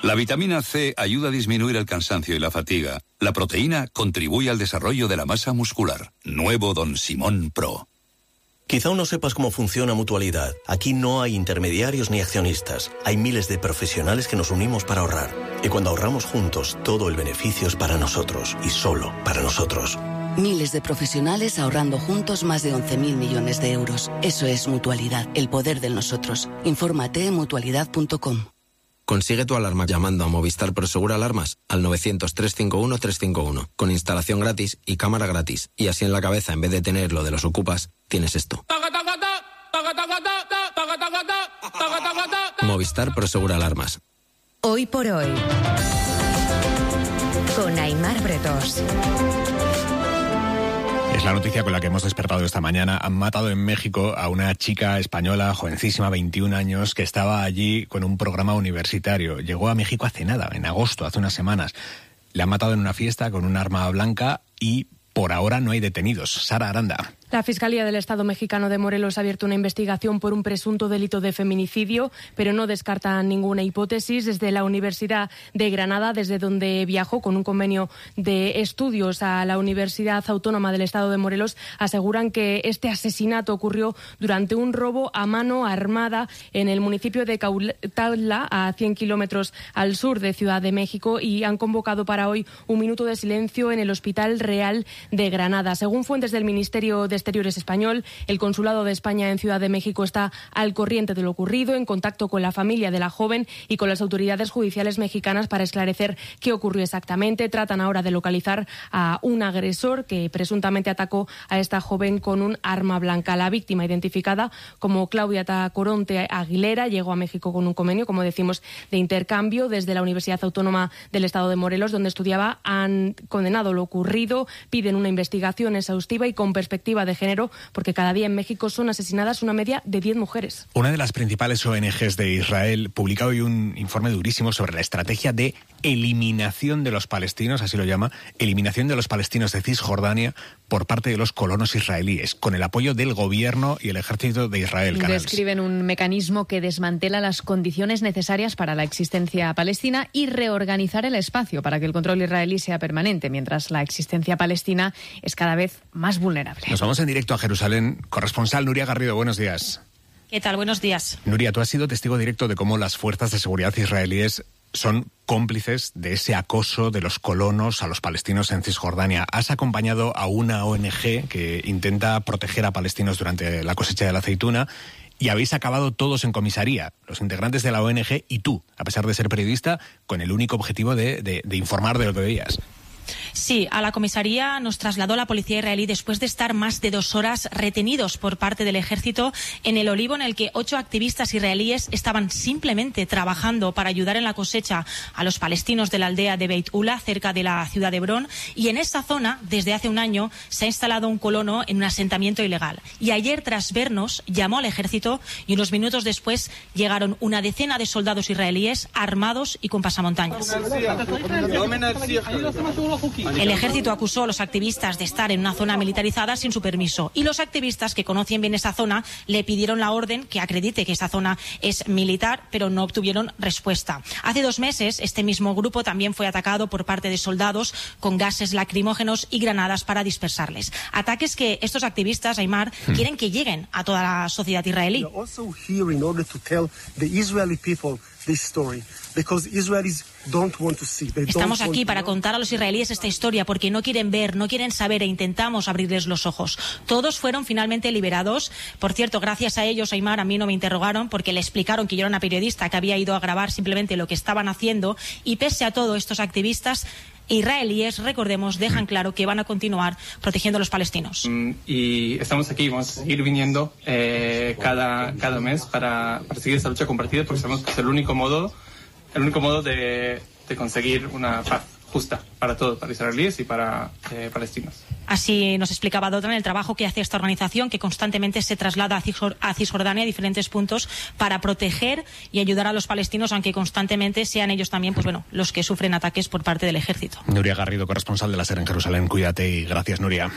La vitamina C ayuda a disminuir el cansancio y la fatiga. La proteína contribuye al desarrollo de la masa muscular. Nuevo Don Simón Pro. Quizá aún no sepas cómo funciona Mutualidad. Aquí no hay intermediarios ni accionistas. Hay miles de profesionales que nos unimos para ahorrar. Y cuando ahorramos juntos, todo el beneficio es para nosotros y solo para nosotros. Miles de profesionales ahorrando juntos más de 11.000 millones de euros. Eso es Mutualidad, el poder del nosotros. Infórmate en mutualidad.com. Consigue tu alarma llamando a Movistar Prosegur Alarmas al 900-351-351, con instalación gratis y cámara gratis. Y así en la cabeza, en vez de tener lo de los ocupas, tienes esto. Movistar Prosegur Alarmas. Hoy por hoy, con Aimar Bretos. Es la noticia con la que hemos despertado esta mañana. Han matado en México a una chica española, jovencísima, 21 años, que estaba allí con un programa universitario. Llegó a México hace nada, en agosto, hace unas semanas. Le han matado en una fiesta con un arma blanca y por ahora no hay detenidos. Sara Aranda. La Fiscalía del Estado mexicano de Morelos ha abierto una investigación por un presunto delito de feminicidio, pero no descarta ninguna hipótesis. Desde la Universidad de Granada, desde donde viajó con un convenio de estudios a la Universidad Autónoma del Estado de Morelos, aseguran que este asesinato ocurrió durante un robo a mano armada en el municipio de Cuautla, a 100 kilómetros al sur de Ciudad de México, y han convocado para hoy un minuto de silencio en el Hospital Real de Granada. Según fuentes del Ministerio de Exteriores español, el Consulado de España en Ciudad de México está al corriente de lo ocurrido, en contacto con la familia de la joven y con las autoridades judiciales mexicanas para esclarecer qué ocurrió exactamente. Tratan ahora de localizar a un agresor que presuntamente atacó a esta joven con un arma blanca. La víctima, identificada como Claudia Tacoronte Aguilera, llegó a México con un convenio, como decimos, de intercambio. Desde la Universidad Autónoma del Estado de Morelos, donde estudiaba, han condenado lo ocurrido, piden una investigación exhaustiva y con perspectiva de género, porque cada día en México son asesinadas una media de 10 mujeres. Una de las principales ONGs de Israel publica hoy un informe durísimo sobre la estrategia de eliminación de los palestinos, así lo llama, eliminación de los palestinos de Cisjordania por parte de los colonos israelíes, con el apoyo del gobierno y el ejército de Israel. Describen un mecanismo que desmantela las condiciones necesarias para la existencia palestina y reorganizar el espacio para que el control israelí sea permanente, mientras la existencia palestina es cada vez más vulnerable. Nos vamos en directo a Jerusalén. Corresponsal Nuria Garrido, buenos días. ¿Qué tal? Buenos días. Nuria, tú has sido testigo directo de cómo las fuerzas de seguridad israelíes son cómplices de ese acoso de los colonos a los palestinos en Cisjordania. Has acompañado a una ONG que intenta proteger a palestinos durante la cosecha de la aceituna y habéis acabado todos en comisaría, los integrantes de la ONG y tú, a pesar de ser periodista, con el único objetivo de informar de lo que veías. Sí, a la comisaría nos trasladó la policía israelí después de estar más de 2 horas retenidos por parte del ejército en el olivo en el que 8 activistas israelíes estaban simplemente trabajando para ayudar en la cosecha a los palestinos de la aldea de Beit Ula, cerca de la ciudad de Hebrón. Y en esa zona, desde hace un año, se ha instalado un colono en un asentamiento ilegal. Y ayer, tras vernos, llamó al ejército y unos minutos después llegaron una decena de soldados israelíes armados y con pasamontañas. El ejército acusó a los activistas de estar en una zona militarizada sin su permiso y los activistas, que conocen bien esa zona, le pidieron la orden que acredite que esa zona es militar, pero no obtuvieron respuesta. Hace 2 meses este mismo grupo también fue atacado por parte de soldados con gases lacrimógenos y granadas para dispersarles. Ataques que estos activistas, Aimar, quieren que lleguen a toda la sociedad israelí. Estamos aquí para contar a los israelíes esta historia porque no quieren ver, no quieren saber e intentamos abrirles los ojos. Todos fueron finalmente liberados. Por cierto, gracias a ellos, Aimar, a mí no me interrogaron porque le explicaron que yo era una periodista que había ido a grabar simplemente lo que estaban haciendo, y pese a todo, estos activistas israelíes, recordemos, dejan claro que van a continuar protegiendo a los palestinos. Y estamos aquí, vamos a seguir viniendo cada mes para seguir esta lucha compartida, porque sabemos que es el único modo de conseguir una paz justa para todos, para israelíes y para palestinos. Así nos explicaba Dotran el trabajo que hace esta organización, que constantemente se traslada a Cisjordania, a diferentes puntos, para proteger y ayudar a los palestinos, aunque constantemente sean ellos también, los que sufren ataques por parte del ejército. Nuria Garrido, corresponsal de la SER en Jerusalén. Cuídate y gracias, Nuria.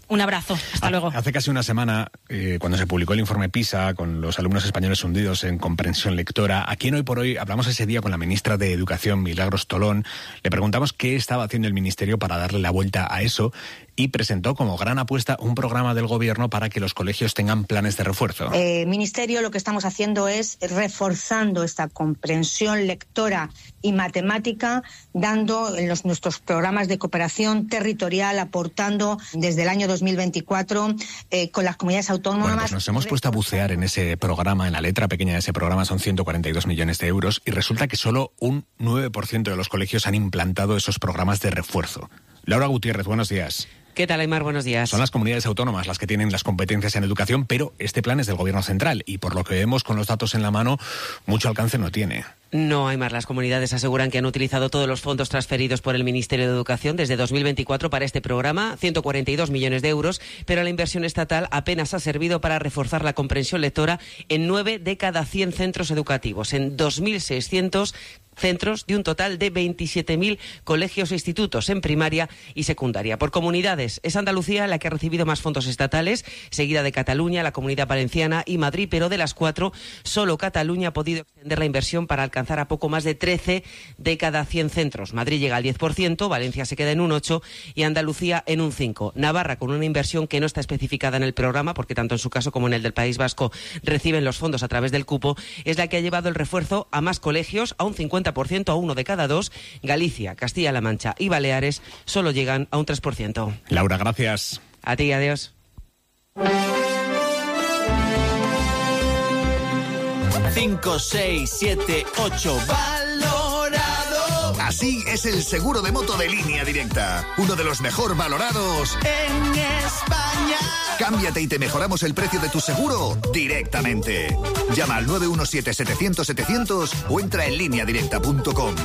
Un abrazo, hasta luego. Hace casi una semana, cuando se publicó el informe PISA, con los alumnos españoles hundidos en comprensión lectora, aquí en Hoy por Hoy hablamos ese día con la ministra de Educación, Milagros Tolón. Le preguntamos qué estaba haciendo el Ministerio para darle la vuelta a eso y presentó como gran apuesta un programa del Gobierno para que los colegios tengan planes de refuerzo. Ministerio, lo que estamos haciendo es reforzando esta comprensión lectora y matemática, dando en nuestros programas de cooperación territorial, aportando desde el año 2024 con las comunidades autónomas. Bueno, pues nos hemos puesto a bucear en ese programa, en la letra pequeña de ese programa, son 142 millones de euros, y resulta que solo un 9% de los colegios han implantado esos programas de refuerzo. Laura Gutiérrez, buenos días. ¿Qué tal, Aymar? Buenos días. Son las comunidades autónomas las que tienen las competencias en educación, pero este plan es del Gobierno central y por lo que vemos con los datos en la mano, mucho alcance no tiene. No, Aymar, las comunidades aseguran que han utilizado todos los fondos transferidos por el Ministerio de Educación desde 2024 para este programa, 142 millones de euros, pero la inversión estatal apenas ha servido para reforzar la comprensión lectora en 9 de cada 100 centros educativos, en 2.600 centros de un total de 27.000 colegios e institutos en primaria y secundaria. Por comunidades, es Andalucía la que ha recibido más fondos estatales, seguida de Cataluña, la Comunidad Valenciana y Madrid, pero de las 4, solo Cataluña ha podido extender la inversión para alcanzar a poco más de 13 de cada 100 centros. Madrid llega al 10%, Valencia se queda en un 8% y Andalucía en un 5%. Navarra, con una inversión que no está especificada en el programa, porque tanto en su caso como en el del País Vasco reciben los fondos a través del cupo, es la que ha llevado el refuerzo a más colegios, a un 50%, a 1 de cada 2. Galicia, Castilla-La Mancha y Baleares solo llegan a un 3%. Laura, gracias. A ti, adiós. 5, 6, 7, 8, valorado. Así es el seguro de moto de Línea Directa, uno de los mejor valorados en España. Cámbiate y te mejoramos el precio de tu seguro directamente. Llama al 917-700-700 o entra en lineadirecta.com.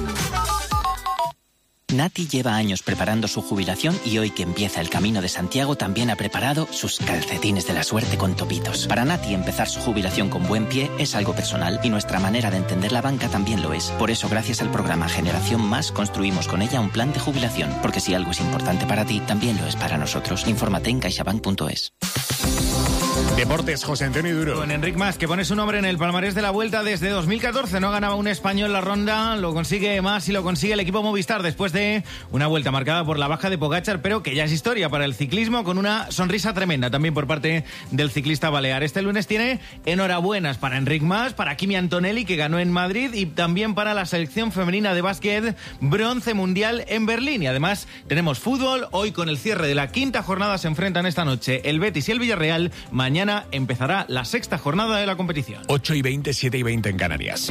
Nati lleva años preparando su jubilación y hoy que empieza el Camino de Santiago también ha preparado sus calcetines de la suerte con topitos. Para Nati empezar su jubilación con buen pie es algo personal y nuestra manera de entender la banca también lo es. Por eso, gracias al programa Generación Más, construimos con ella un plan de jubilación. Porque si algo es importante para ti, también lo es para nosotros. Infórmate en caixabank.es. Deportes, José Antonio Duro. Con Enric Mas, que pone su nombre en el palmarés de la Vuelta desde 2014. No ganaba un español la ronda, lo consigue Mas y lo consigue el equipo Movistar después de una vuelta marcada por la baja de Pogačar, pero que ya es historia para el ciclismo, con una sonrisa tremenda también por parte del ciclista balear. Este lunes tiene enhorabuenas para Enric Mas, para Kimi Antonelli, que ganó en Madrid, y también para la selección femenina de básquet, bronce mundial en Berlín. Y además tenemos fútbol. Hoy, con el cierre de la 5ª jornada, se enfrentan esta noche el Betis y el Villarreal. Mañana empezará la 6ª jornada de la competición. 8:20, 7:20 en Canarias.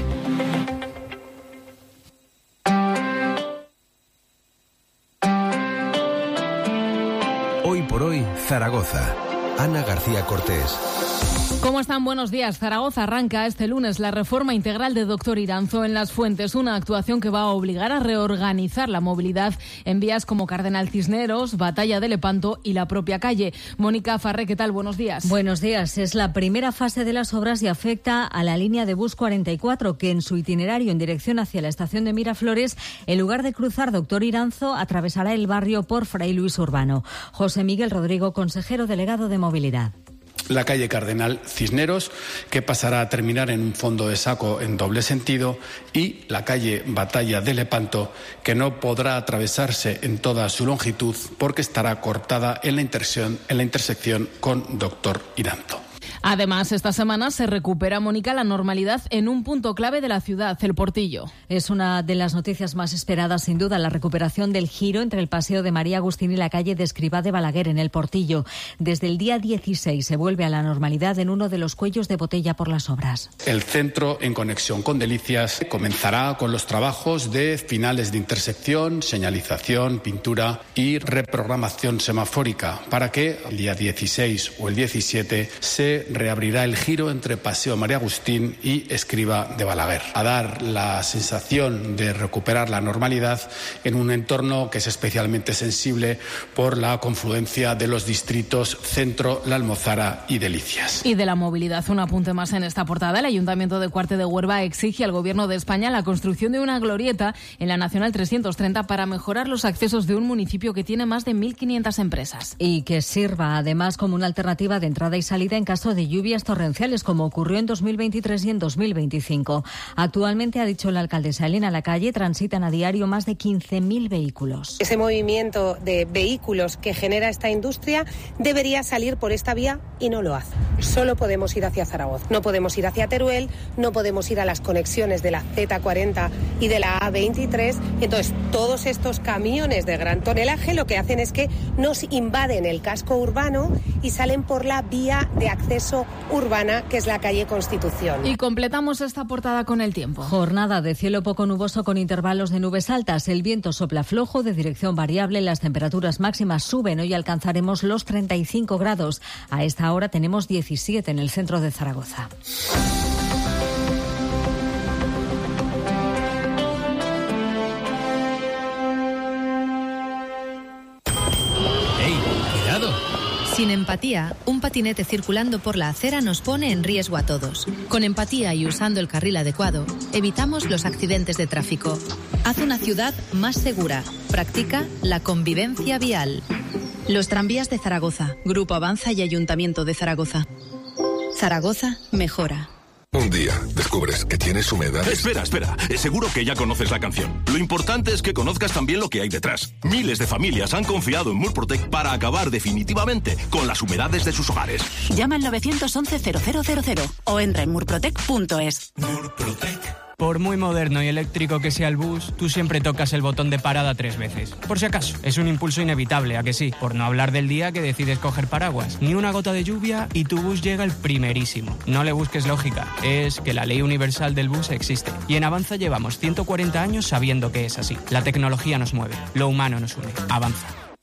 Hoy por hoy, Zaragoza. Ana García Cortés. ¿Cómo están? Buenos días. Zaragoza arranca este lunes la reforma integral de Doctor Iranzo en Las Fuentes, una actuación que va a obligar a reorganizar la movilidad en vías como Cardenal Cisneros, Batalla de Lepanto y la propia calle. Mónica Farré, ¿qué tal? Buenos días. Buenos días. Es la primera fase de las obras y afecta a la línea de bus 44, que en su itinerario en dirección hacia la estación de Miraflores, en lugar de cruzar Doctor Iranzo, atravesará el barrio por Fray Luis Urbano. José Miguel Rodrigo, consejero delegado de Movilidad. La calle Cardenal Cisneros, que pasará a terminar en un fondo de saco en doble sentido, y la calle Batalla de Lepanto, que no podrá atravesarse en toda su longitud porque estará cortada en la intersección con Doctor Iranzo. Además, esta semana se recupera, Mónica, la normalidad en un punto clave de la ciudad, el Portillo. Es una de las noticias más esperadas, sin duda, la recuperación del giro entre el Paseo de María Agustín y la calle de Escrivá de Balaguer, en el Portillo. Desde el día 16 se vuelve a la normalidad en uno de los cuellos de botella por las obras. El centro, en conexión con Delicias, comenzará con los trabajos de finales de intersección, señalización, pintura y reprogramación semafórica, para que el día 16 o el 17 se se reabrirá el giro entre Paseo María Agustín y Escriba de Balaguer, a dar la sensación de recuperar la normalidad en un entorno que es especialmente sensible por la confluencia de los distritos Centro, La Almozara y Delicias. Y de la movilidad, un apunte más en esta portada. El Ayuntamiento de Cuarte de Huerva exige al Gobierno de España la construcción de una glorieta en la Nacional 330 para mejorar los accesos de un municipio que tiene más de 1.500 empresas. Y que sirva además como una alternativa de entrada y salida en caso de lluvias torrenciales, como ocurrió en 2023 y en 2025. Actualmente, ha dicho la alcaldesa Elena Lacalle, transitan a diario más de 15.000 vehículos. Ese movimiento de vehículos que genera esta industria debería salir por esta vía y no lo hace. Solo podemos ir hacia Zaragoza, no podemos ir hacia Teruel, no podemos ir a las conexiones de la Z40 y de la A23. Entonces, todos estos camiones de gran tonelaje lo que hacen es que nos invaden el casco urbano y salen por la vía de acceso urbana, que es la calle Constitución. Y completamos esta portada con el tiempo. Jornada de cielo poco nuboso con intervalos de nubes altas. El viento sopla flojo de dirección variable. Las temperaturas máximas suben. Hoy alcanzaremos los 35 grados. A esta hora tenemos 17 en el centro de Zaragoza. Sin empatía, un patinete circulando por la acera nos pone en riesgo a todos. Con empatía y usando el carril adecuado, evitamos los accidentes de tráfico. Haz una ciudad más segura. Practica la convivencia vial. Los tranvías de Zaragoza, Grupo Avanza y Ayuntamiento de Zaragoza. Zaragoza mejora. Un día descubres que tienes humedades. Espera. Seguro que ya conoces la canción. Lo importante es que conozcas también lo que hay detrás. Miles de familias han confiado en Murprotec para acabar definitivamente con las humedades de sus hogares. Llama al 911-0000 o entra en murprotec.es. Murprotec. Por muy moderno y eléctrico que sea el bus, tú siempre tocas el botón de parada 3 veces. Por si acaso, es un impulso inevitable, ¿a que sí? Por no hablar del día que decides coger paraguas. Ni una gota de lluvia y tu bus llega el primerísimo. No le busques lógica, es que la ley universal del bus existe. Y en Avanza llevamos 140 años sabiendo que es así. La tecnología nos mueve, lo humano nos une. Avanza.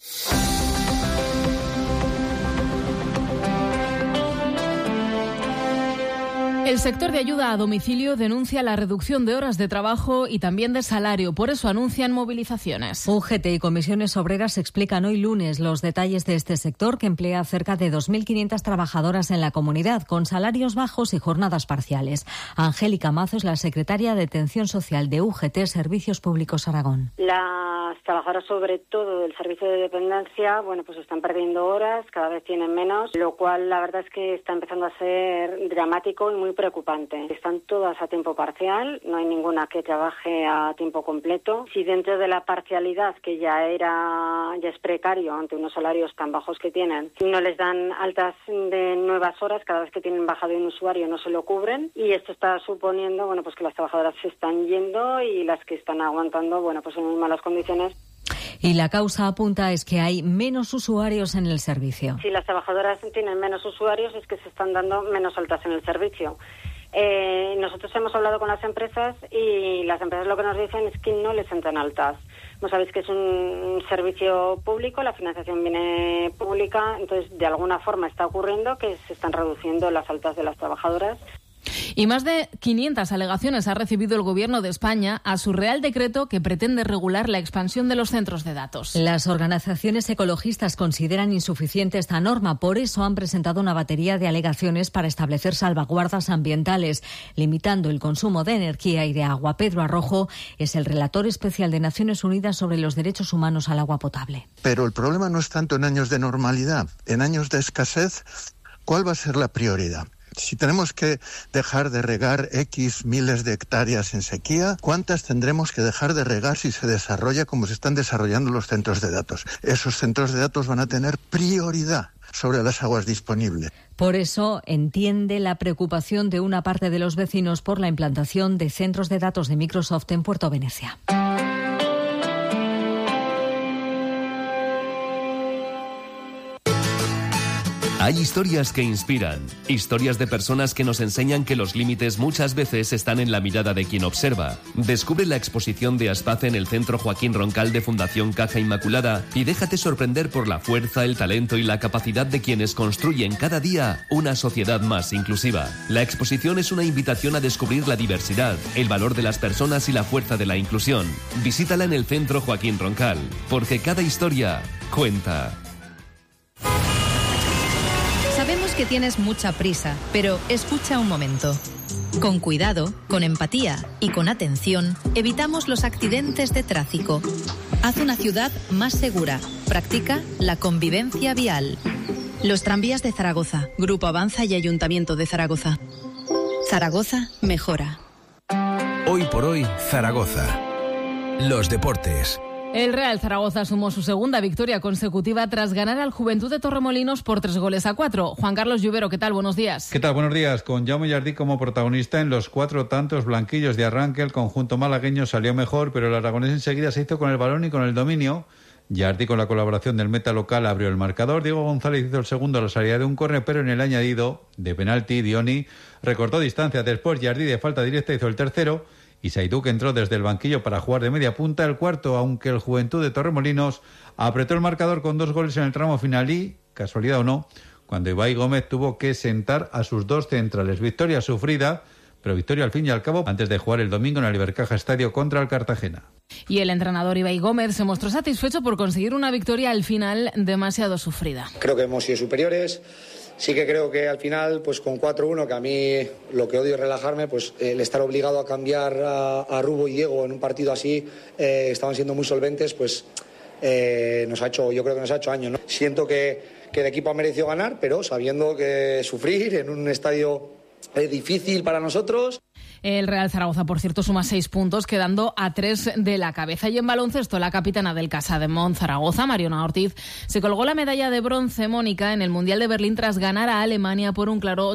El sector de ayuda a domicilio denuncia la reducción de horas de trabajo y también de salario. Por eso anuncian movilizaciones. UGT y comisiones obreras explican hoy lunes los detalles de este sector, que emplea a cerca de 2.500 trabajadoras en la comunidad, con salarios bajos y jornadas parciales. Angélica Mazo es la secretaria de Atención Social de UGT Servicios Públicos Aragón. Las trabajadoras, sobre todo del servicio de dependencia, pues están perdiendo horas, cada vez tienen menos, lo cual la verdad es que está empezando a ser dramático y muy preocupante. Están todas a tiempo parcial, no hay ninguna que trabaje a tiempo completo. Si dentro de la parcialidad, que ya es precario ante unos salarios tan bajos que tienen, no les dan altas de nuevas horas, cada vez que tienen baja de un usuario no se lo cubren, y esto está suponiendo que las trabajadoras se están yendo y las que están aguantando en muy malas condiciones. Y la causa, apunta, es que hay menos usuarios en el servicio. Si las trabajadoras tienen menos usuarios, es que se están dando menos altas en el servicio. Nosotros hemos hablado con las empresas y las empresas lo que nos dicen es que no les entran altas. Como sabéis que es un servicio público, la financiación viene pública, entonces de alguna forma está ocurriendo que se están reduciendo las altas de las trabajadoras. Y más de 500 alegaciones ha recibido el Gobierno de España a su Real Decreto que pretende regular la expansión de los centros de datos. Las organizaciones ecologistas consideran insuficiente esta norma, por eso han presentado una batería de alegaciones para establecer salvaguardas ambientales, limitando el consumo de energía y de agua. Pedro Arrojo es el relator especial de Naciones Unidas sobre los derechos humanos al agua potable. Pero el problema no es tanto en años de normalidad. En años de escasez, ¿cuál va a ser la prioridad? Si tenemos que dejar de regar X miles de hectáreas en sequía, ¿cuántas tendremos que dejar de regar si se desarrolla como se están desarrollando los centros de datos? Esos centros de datos van a tener prioridad sobre las aguas disponibles. Por eso entiende la preocupación de una parte de los vecinos por la implantación de centros de datos de Microsoft en Puerto Venecia. Hay historias que inspiran, historias de personas que nos enseñan que los límites muchas veces están en la mirada de quien observa. Descubre la exposición de Aspace en el Centro Joaquín Roncal de Fundación Caja Inmaculada y déjate sorprender por la fuerza, el talento y la capacidad de quienes construyen cada día una sociedad más inclusiva. La exposición es una invitación a descubrir la diversidad, el valor de las personas y la fuerza de la inclusión. Visítala en el Centro Joaquín Roncal, porque cada historia cuenta. Sabemos que tienes mucha prisa, pero escucha un momento. Con cuidado, con empatía y con atención, evitamos los accidentes de tráfico. Haz una ciudad más segura. Practica la convivencia vial. Los tranvías de Zaragoza, Grupo Avanza y Ayuntamiento de Zaragoza. Zaragoza mejora. Hoy por hoy, Zaragoza. Los deportes. El Real Zaragoza sumó su segunda victoria consecutiva tras ganar al Juventud de Torremolinos por 3-4. Juan Carlos Lluvero, ¿qué tal? Buenos días. ¿Qué tal? Buenos días. Con Jaume Jardí como protagonista en los 4 tantos blanquillos de arranque, el conjunto malagueño salió mejor, pero el aragonés enseguida se hizo con el balón y con el dominio. Jardí, con la colaboración del meta local, abrió el marcador. Diego González hizo el segundo a la salida de un córner, pero en el añadido de penalti, Dioni recortó distancia. Después Jardí, de falta directa, hizo el tercero. Y Saidú, que entró desde el banquillo para jugar de media punta, el cuarto, aunque el Juventud de Torremolinos apretó el marcador con 2 goles en el tramo final y, casualidad o no, cuando Ibai Gómez tuvo que sentar a sus 2 centrales. Victoria sufrida, pero victoria al fin y al cabo, antes de jugar el domingo en el Ibercaja Estadio contra el Cartagena. Y el entrenador Ibai Gómez se mostró satisfecho por conseguir una victoria al final demasiado sufrida. Creo que hemos sido superiores. Sí que creo que al final, pues con 4-1, que a mí lo que odio es relajarme, pues el estar obligado a cambiar a Rubo y Diego en un partido así, estaban siendo muy solventes, pues yo creo que nos ha hecho año, ¿no? Siento que el equipo ha merecido ganar, pero sabiendo que sufrir en un estadio difícil para nosotros. El Real Zaragoza, por cierto, suma 6 puntos, quedando a 3 de la cabeza. Y en baloncesto, la capitana del Casademont Zaragoza, Mariona Ortiz, se colgó la medalla de bronce, Mónica, en el Mundial de Berlín tras ganar a Alemania por un claro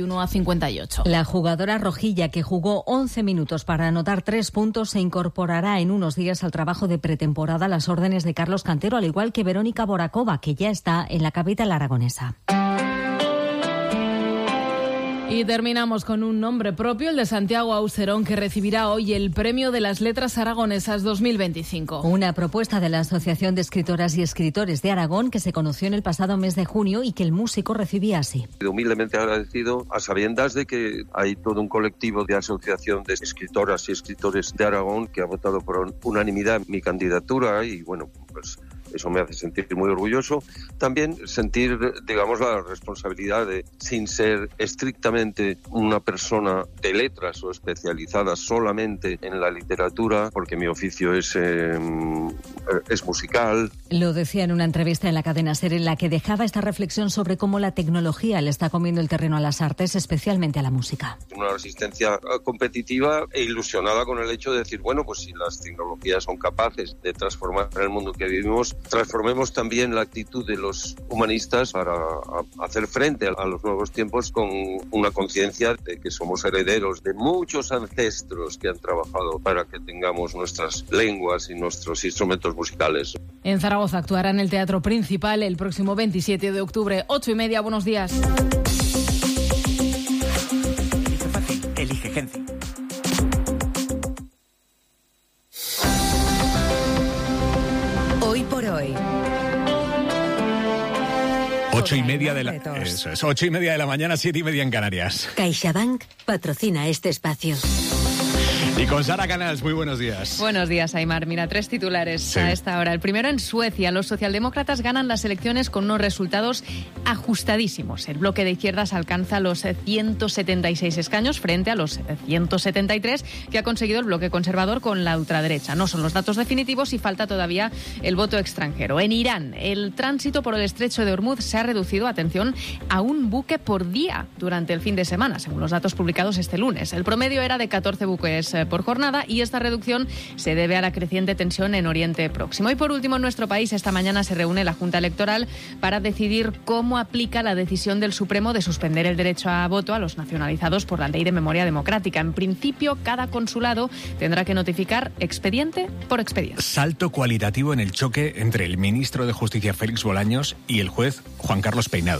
81-58. La jugadora rojilla, que jugó 11 minutos para anotar 3 puntos, se incorporará en unos días al trabajo de pretemporada a las órdenes de Carlos Cantero, al igual que Verónica Borakova, que ya está en la capital aragonesa. Y terminamos con un nombre propio, el de Santiago Auserón, que recibirá hoy el Premio de las Letras Aragonesas 2025. Una propuesta de la Asociación de Escritoras y Escritores de Aragón, que se conoció en el pasado mes de junio y que el músico recibía así. Humildemente agradecido, a sabiendas de que hay todo un colectivo de asociación de escritoras y escritores de Aragón que ha votado por unanimidad mi candidatura y bueno, pues eso me hace sentir muy orgulloso. También sentir, digamos, la responsabilidad de, sin ser estrictamente una persona de letras o especializada solamente en la literatura, porque mi oficio es musical. Lo decía en una entrevista en la cadena SER, en la que dejaba esta reflexión sobre cómo la tecnología le está comiendo el terreno a las artes, especialmente a la música. Una resistencia competitiva e ilusionada con el hecho de decir, bueno, pues si las tecnologías son capaces de transformar el mundo que vivimos, transformemos también la actitud de los humanistas para hacer frente a los nuevos tiempos con una conciencia de que somos herederos de muchos ancestros que han trabajado para que tengamos nuestras lenguas y nuestros instrumentos musicales. En Zaragoza actuará en el Teatro Principal el próximo 27 de octubre, 8:30. Buenos días. Elige fácil, elige Genci. Hoy por hoy. 8:30 de la... Eso es, 8:30 de la mañana, 7:30 en Canarias. CaixaBank patrocina este espacio. Y con Sara Canals, muy buenos días. Buenos días, Aimar. Mira, 3 titulares a esta hora. El primero, en Suecia, los socialdemócratas ganan las elecciones con unos resultados ajustadísimos. El bloque de izquierdas alcanza los 176 escaños frente a los 173 que ha conseguido el bloque conservador con la ultraderecha. No son los datos definitivos y falta todavía el voto extranjero. En Irán, el tránsito por el estrecho de Hormuz se ha reducido, atención, a un buque por día durante el fin de semana, según los datos publicados este lunes. El promedio era de 14 buques por jornada y esta reducción se debe a la creciente tensión en Oriente Próximo. Y por último, en nuestro país esta mañana se reúne la Junta Electoral para decidir cómo aplica la decisión del Supremo de suspender el derecho a voto a los nacionalizados por la Ley de Memoria Democrática. En principio, cada consulado tendrá que notificar expediente por expediente. Salto cualitativo en el choque entre el ministro de Justicia Félix Bolaños y el juez Juan Carlos Peinado.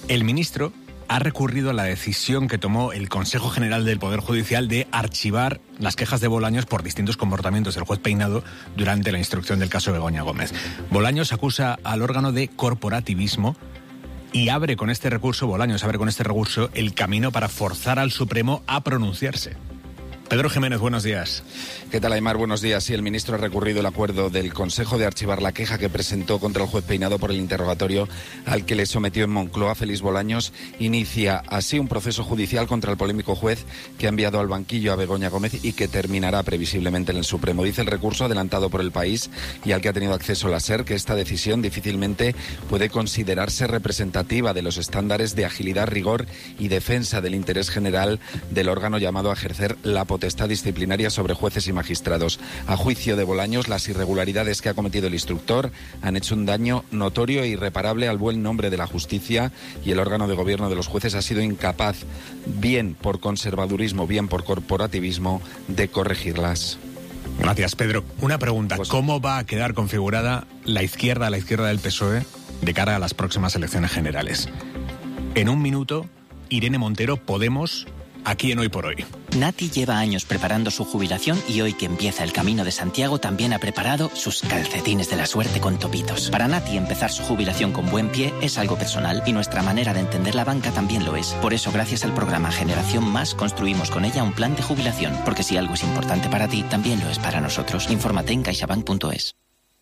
El ministro ha recurrido a la decisión que tomó el Consejo General del Poder Judicial de archivar las quejas de Bolaños por distintos comportamientos del juez Peinado durante la instrucción del caso Begoña Gómez. Bolaños acusa al órgano de corporativismo y Bolaños abre con este recurso el camino para forzar al Supremo a pronunciarse. Pedro Jiménez, buenos días. ¿Qué tal, Aymar? Buenos días. Sí, el ministro ha recurrido el acuerdo del Consejo de archivar la queja que presentó contra el juez Peinado por el interrogatorio al que le sometió en Moncloa. Félix Bolaños inicia así un proceso judicial contra el polémico juez que ha enviado al banquillo a Begoña Gómez y que terminará previsiblemente en el Supremo. Dice el recurso adelantado por El País y al que ha tenido acceso la SER que esta decisión difícilmente puede considerarse representativa de los estándares de agilidad, rigor y defensa del interés general del órgano llamado a ejercer la potestad disciplinaria sobre jueces y magistrados. A juicio de Bolaños, las irregularidades que ha cometido el instructor han hecho un daño notorio e irreparable al buen nombre de la justicia y el órgano de gobierno de los jueces ha sido incapaz, bien por conservadurismo, bien por corporativismo, de corregirlas. Gracias, Pedro. Una pregunta, ¿cómo va a quedar configurada la izquierda del PSOE de cara a las próximas elecciones generales? En un minuto, Irene Montero, Podemos, aquí en Hoy por Hoy. Nati lleva años preparando su jubilación y hoy que empieza el Camino de Santiago también ha preparado sus calcetines de la suerte con topitos. Para Nati empezar su jubilación con buen pie es algo personal y nuestra manera de entender la banca también lo es. Por eso, gracias al programa Generación Más, construimos con ella un plan de jubilación. Porque si algo es importante para ti, también lo es para nosotros. Infórmate en caixabank.es.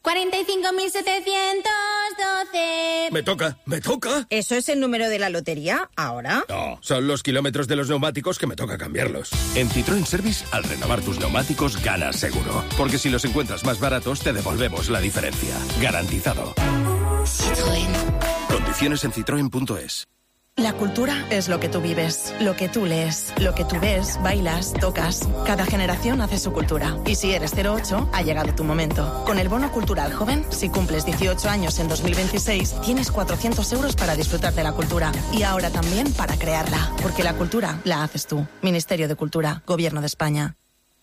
45.712. Me toca. ¿Eso es el número de la lotería? ¿Ahora? No, son los kilómetros de los neumáticos que me toca cambiarlos. En Citroën Service, al renovar tus neumáticos, ganas seguro. Porque si los encuentras más baratos, te devolvemos la diferencia. Garantizado. Citroën. Condiciones en citroen.es. La cultura es lo que tú vives, lo que tú lees, lo que tú ves, bailas, tocas. Cada generación hace su cultura. Y si eres 08, ha llegado tu momento. Con el Bono Cultural Joven, si cumples 18 años en 2026, tienes 400 euros para disfrutar de la cultura. Y ahora también para crearla. Porque la cultura la haces tú. Ministerio de Cultura, Gobierno de España.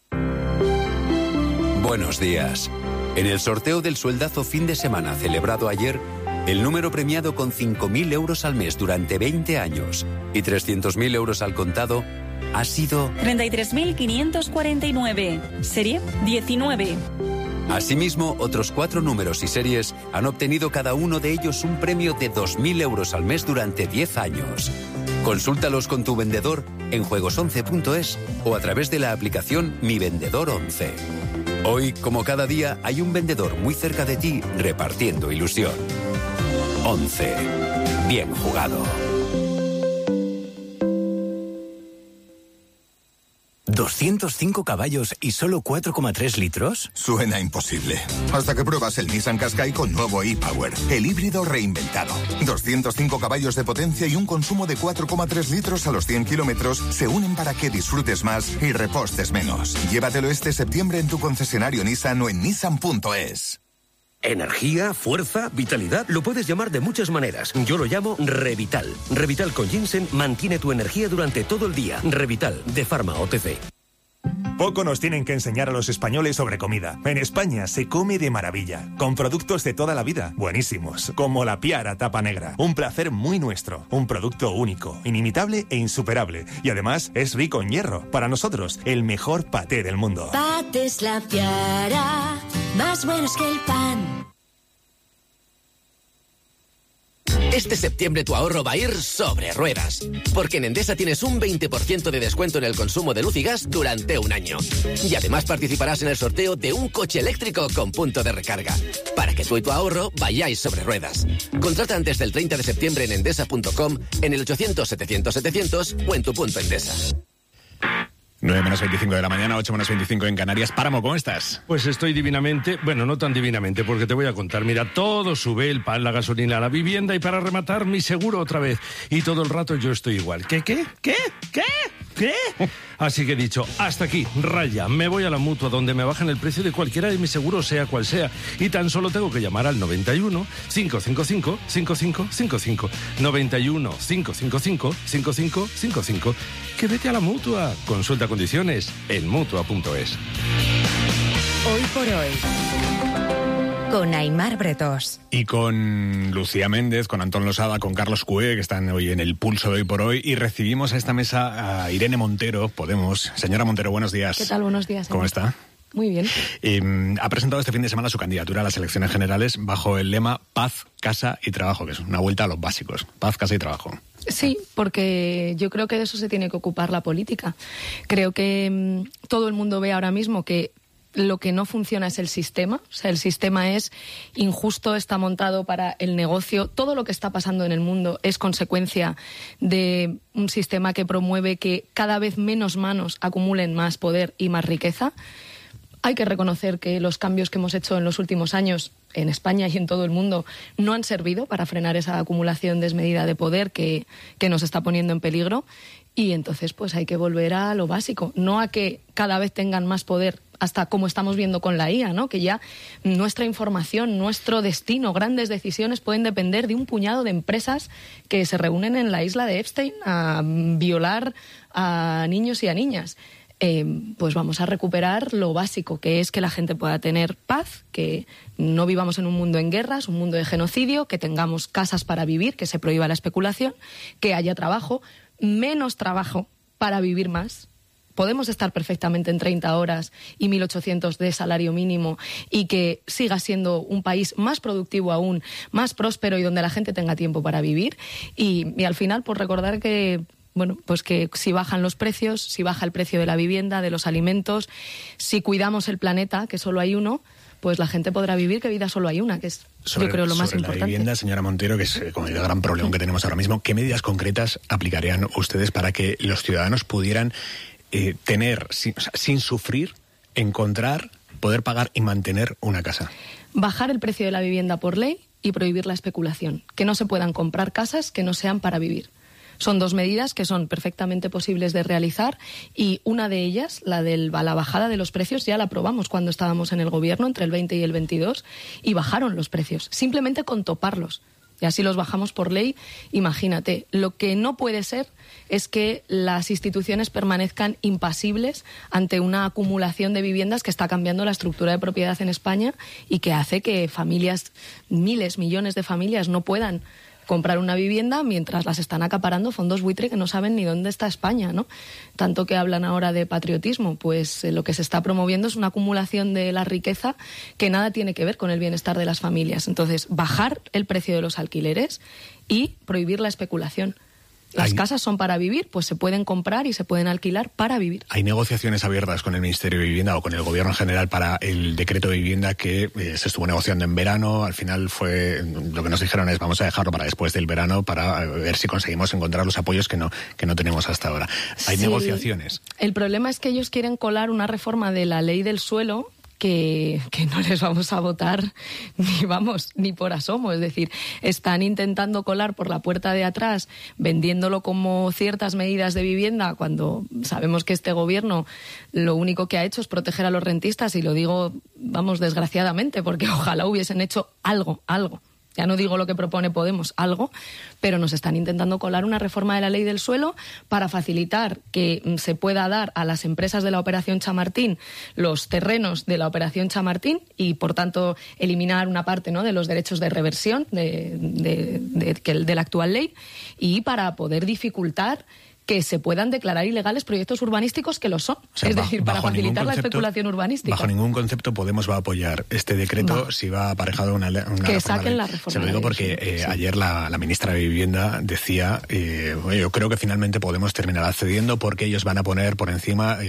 Buenos días. En el sorteo del sueldazo fin de semana celebrado ayer, el número premiado con 5.000 euros al mes durante 20 años y 300.000 euros al contado ha sido 33.549, serie 19. Asimismo, otros 4 números y series han obtenido cada uno de ellos un premio de 2.000 euros al mes durante 10 años. Consúltalos con tu vendedor en juegos11.es o a través de la aplicación Mi Vendedor 11. Hoy, como cada día, hay un vendedor muy cerca de ti repartiendo ilusión. 11. Bien jugado. ¿205 caballos y solo 4,3 litros? Suena imposible. Hasta que pruebas el Nissan Qashqai con nuevo e-Power, el híbrido reinventado. 205 caballos de potencia y un consumo de 4,3 litros a los 100 kilómetros se unen para que disfrutes más y repostes menos. Llévatelo este septiembre en tu concesionario Nissan o en nissan.es. Energía, fuerza, vitalidad, lo puedes llamar de muchas maneras. Yo lo llamo Revital. Revital con ginseng mantiene tu energía durante todo el día. Revital, de Pharma OTC. Poco nos tienen que enseñar a los españoles sobre comida. En España se come de maravilla, con productos de toda la vida, buenísimos, como la Piara tapa negra. Un placer muy nuestro, un producto único, inimitable e insuperable. Y además es rico en hierro. Para nosotros, el mejor paté del mundo. Patés La Piara, más buenos que el pan. Este septiembre tu ahorro va a ir sobre ruedas, porque en Endesa tienes un 20% de descuento en el consumo de luz y gas durante un año. Y además participarás en el sorteo de un coche eléctrico con punto de recarga, para que tú y tu ahorro vayáis sobre ruedas. Contrata antes del 30 de septiembre en endesa.com, en el 800-700-700 o en tu punto Endesa. 9:25 de la mañana, 8:25 en Canarias. Páramo, ¿cómo estás? Pues estoy divinamente, bueno, no tan divinamente, porque te voy a contar. Mira, todo sube, el pan, la gasolina, la vivienda y para rematar mi seguro otra vez. Y todo el rato yo estoy igual. ¿Qué? Así que he dicho, hasta aquí, raya, me voy a la Mutua donde me bajan el precio de cualquiera de mis seguros, sea cual sea. Y tan solo tengo que llamar al 91 555 5555. 91 555 5555. Que vete a la Mutua. Consulta condiciones en Mutua.es. Hoy por hoy. con Aimar Bretós. Y con Lucía Méndez, con Antón Losada, con Carlos Cué, que están hoy en el pulso de Hoy por Hoy. Y recibimos a esta mesa a Irene Montero, Podemos. Señora Montero, buenos días. ¿Qué tal? Buenos días. ¿Cómo está? Muy bien. Ha presentado este fin de semana su candidatura a las elecciones generales bajo el lema Paz, Casa y Trabajo, que es una vuelta a los básicos. Paz, casa y trabajo. Sí, porque yo creo que de eso se tiene que ocupar la política. Creo que todo el mundo ve ahora mismo que lo que no funciona es el sistema. O sea, el sistema es injusto, está montado para el negocio. Todo lo que está pasando en el mundo es consecuencia de un sistema que promueve que cada vez menos manos acumulen más poder y más riqueza. Hay que reconocer que los cambios que hemos hecho en los últimos años en España y en todo el mundo no han servido para frenar esa acumulación desmedida de poder que nos está poniendo en peligro. Y entonces pues hay que volver a lo básico, no a que cada vez tengan más poder, hasta como estamos viendo con la IA, ¿no? Que ya nuestra información, nuestro destino, grandes decisiones pueden depender de un puñado de empresas que se reúnen en la isla de Epstein a violar a niños y a niñas. Pues vamos a recuperar lo básico, que es que la gente pueda tener paz, que no vivamos en un mundo en guerras, un mundo de genocidio, que tengamos casas para vivir, que se prohíba la especulación, que haya trabajo, menos trabajo para vivir más. Podemos estar perfectamente en 30 horas y 1.800 de salario mínimo y que siga siendo un país más productivo aún, más próspero y donde la gente tenga tiempo para vivir. Y al final, pues recordar que bueno, pues que si bajan los precios, si baja el precio de la vivienda, de los alimentos, si cuidamos el planeta, que solo hay uno, pues la gente podrá vivir que vida solo hay una, que es, yo creo, lo más importante. La vivienda, señora Montero, que es como el gran problema que tenemos ahora mismo, ¿qué medidas concretas aplicarían ustedes para que los ciudadanos pudieran tener, sin sufrir, encontrar, poder pagar y mantener una casa? Bajar el precio de la vivienda por ley y prohibir la especulación. Que no se puedan comprar casas que no sean para vivir. Son dos medidas que son perfectamente posibles de realizar y una de ellas, la bajada de los precios, ya la aprobamos cuando estábamos en el gobierno entre el 20 y el 22 y bajaron los precios, simplemente con toparlos. Y así los bajamos por ley. Imagínate, lo que no puede ser es que las instituciones permanezcan impasibles ante una acumulación de viviendas que está cambiando la estructura de propiedad en España y que hace que familias, miles, millones de familias no puedan comprar una vivienda mientras las están acaparando fondos buitre que no saben ni dónde está España, ¿no? Tanto que hablan ahora de patriotismo, pues lo que se está promoviendo es una acumulación de la riqueza que nada tiene que ver con el bienestar de las familias. Entonces, bajar el precio de los alquileres y prohibir la especulación. Las casas son para vivir, pues se pueden comprar y se pueden alquilar para vivir. ¿Hay negociaciones abiertas con el Ministerio de Vivienda o con el Gobierno en general para el decreto de vivienda que se estuvo negociando en verano? Al final fue lo que nos dijeron es vamos a dejarlo para después del verano para ver si conseguimos encontrar los apoyos que no tenemos hasta ahora. ¿Hay negociaciones? El problema es que ellos quieren colar una reforma de la ley del suelo que no les vamos a votar ni por asomo. Es decir, están intentando colar por la puerta de atrás, vendiéndolo como ciertas medidas de vivienda, cuando sabemos que este gobierno lo único que ha hecho es proteger a los rentistas, y lo digo, desgraciadamente, porque ojalá hubiesen hecho algo. Ya no digo lo que propone Podemos, algo, pero nos están intentando colar una reforma de la ley del suelo para facilitar que se pueda dar a las empresas de la Operación Chamartín los terrenos de la Operación Chamartín y, por tanto, eliminar una parte, ¿no?, de los derechos de reversión de la actual ley, y para poder dificultar que se puedan declarar ilegales proyectos urbanísticos que lo son. O sea, es decir, para facilitar la especulación urbanística. Bajo ningún concepto Podemos va a apoyar este decreto si va aparejado una que saquen la reforma. Se lo digo porque ayer la ministra de Vivienda decía, yo creo que finalmente Podemos terminará cediendo porque ellos van a poner por encima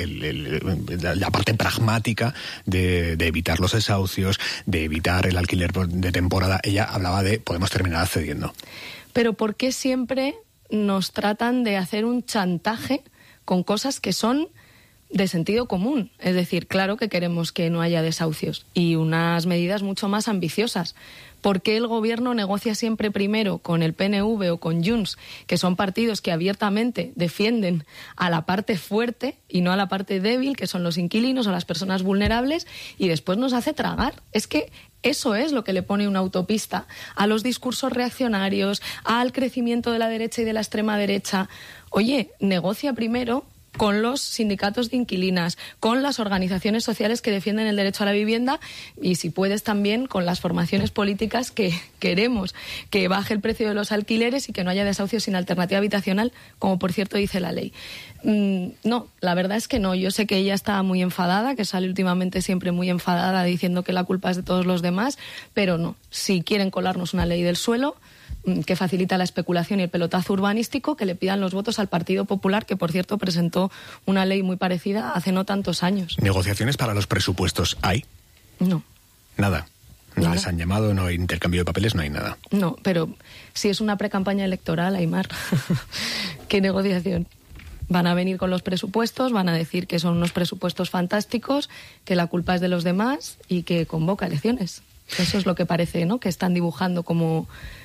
la parte pragmática de evitar los desahucios, de evitar el alquiler de temporada. Ella hablaba de Podemos terminar cediendo. Pero ¿por qué siempre nos tratan de hacer un chantaje con cosas que son de sentido común? Es decir, claro que queremos que no haya desahucios y unas medidas mucho más ambiciosas. ¿Por qué el gobierno negocia siempre primero con el PNV o con Junts, que son partidos que abiertamente defienden a la parte fuerte y no a la parte débil, que son los inquilinos o las personas vulnerables, y después nos hace tragar? Es que eso es lo que le pone una autopista a los discursos reaccionarios, al crecimiento de la derecha y de la extrema derecha. Oye, negocia primero con los sindicatos de inquilinas, con las organizaciones sociales que defienden el derecho a la vivienda y, si puedes, también con las formaciones políticas que queremos que baje el precio de los alquileres y que no haya desahucios sin alternativa habitacional, como por cierto dice la ley. No, la verdad es que no. Yo sé que ella está muy enfadada, que sale últimamente siempre muy enfadada diciendo que la culpa es de todos los demás, pero no. Si quieren colarnos una ley del suelo que facilita la especulación y el pelotazo urbanístico, que le pidan los votos al Partido Popular, que por cierto presentó una ley muy parecida hace no tantos años. ¿Negociaciones para los presupuestos hay? No. Nada. No les han llamado, no hay intercambio de papeles, no hay nada. No, pero si es una precampaña electoral, Aimar, ¿qué negociación? Van a venir con los presupuestos, van a decir que son unos presupuestos fantásticos, que la culpa es de los demás y que convoca elecciones. Eso es lo que parece, ¿no?, que están dibujando como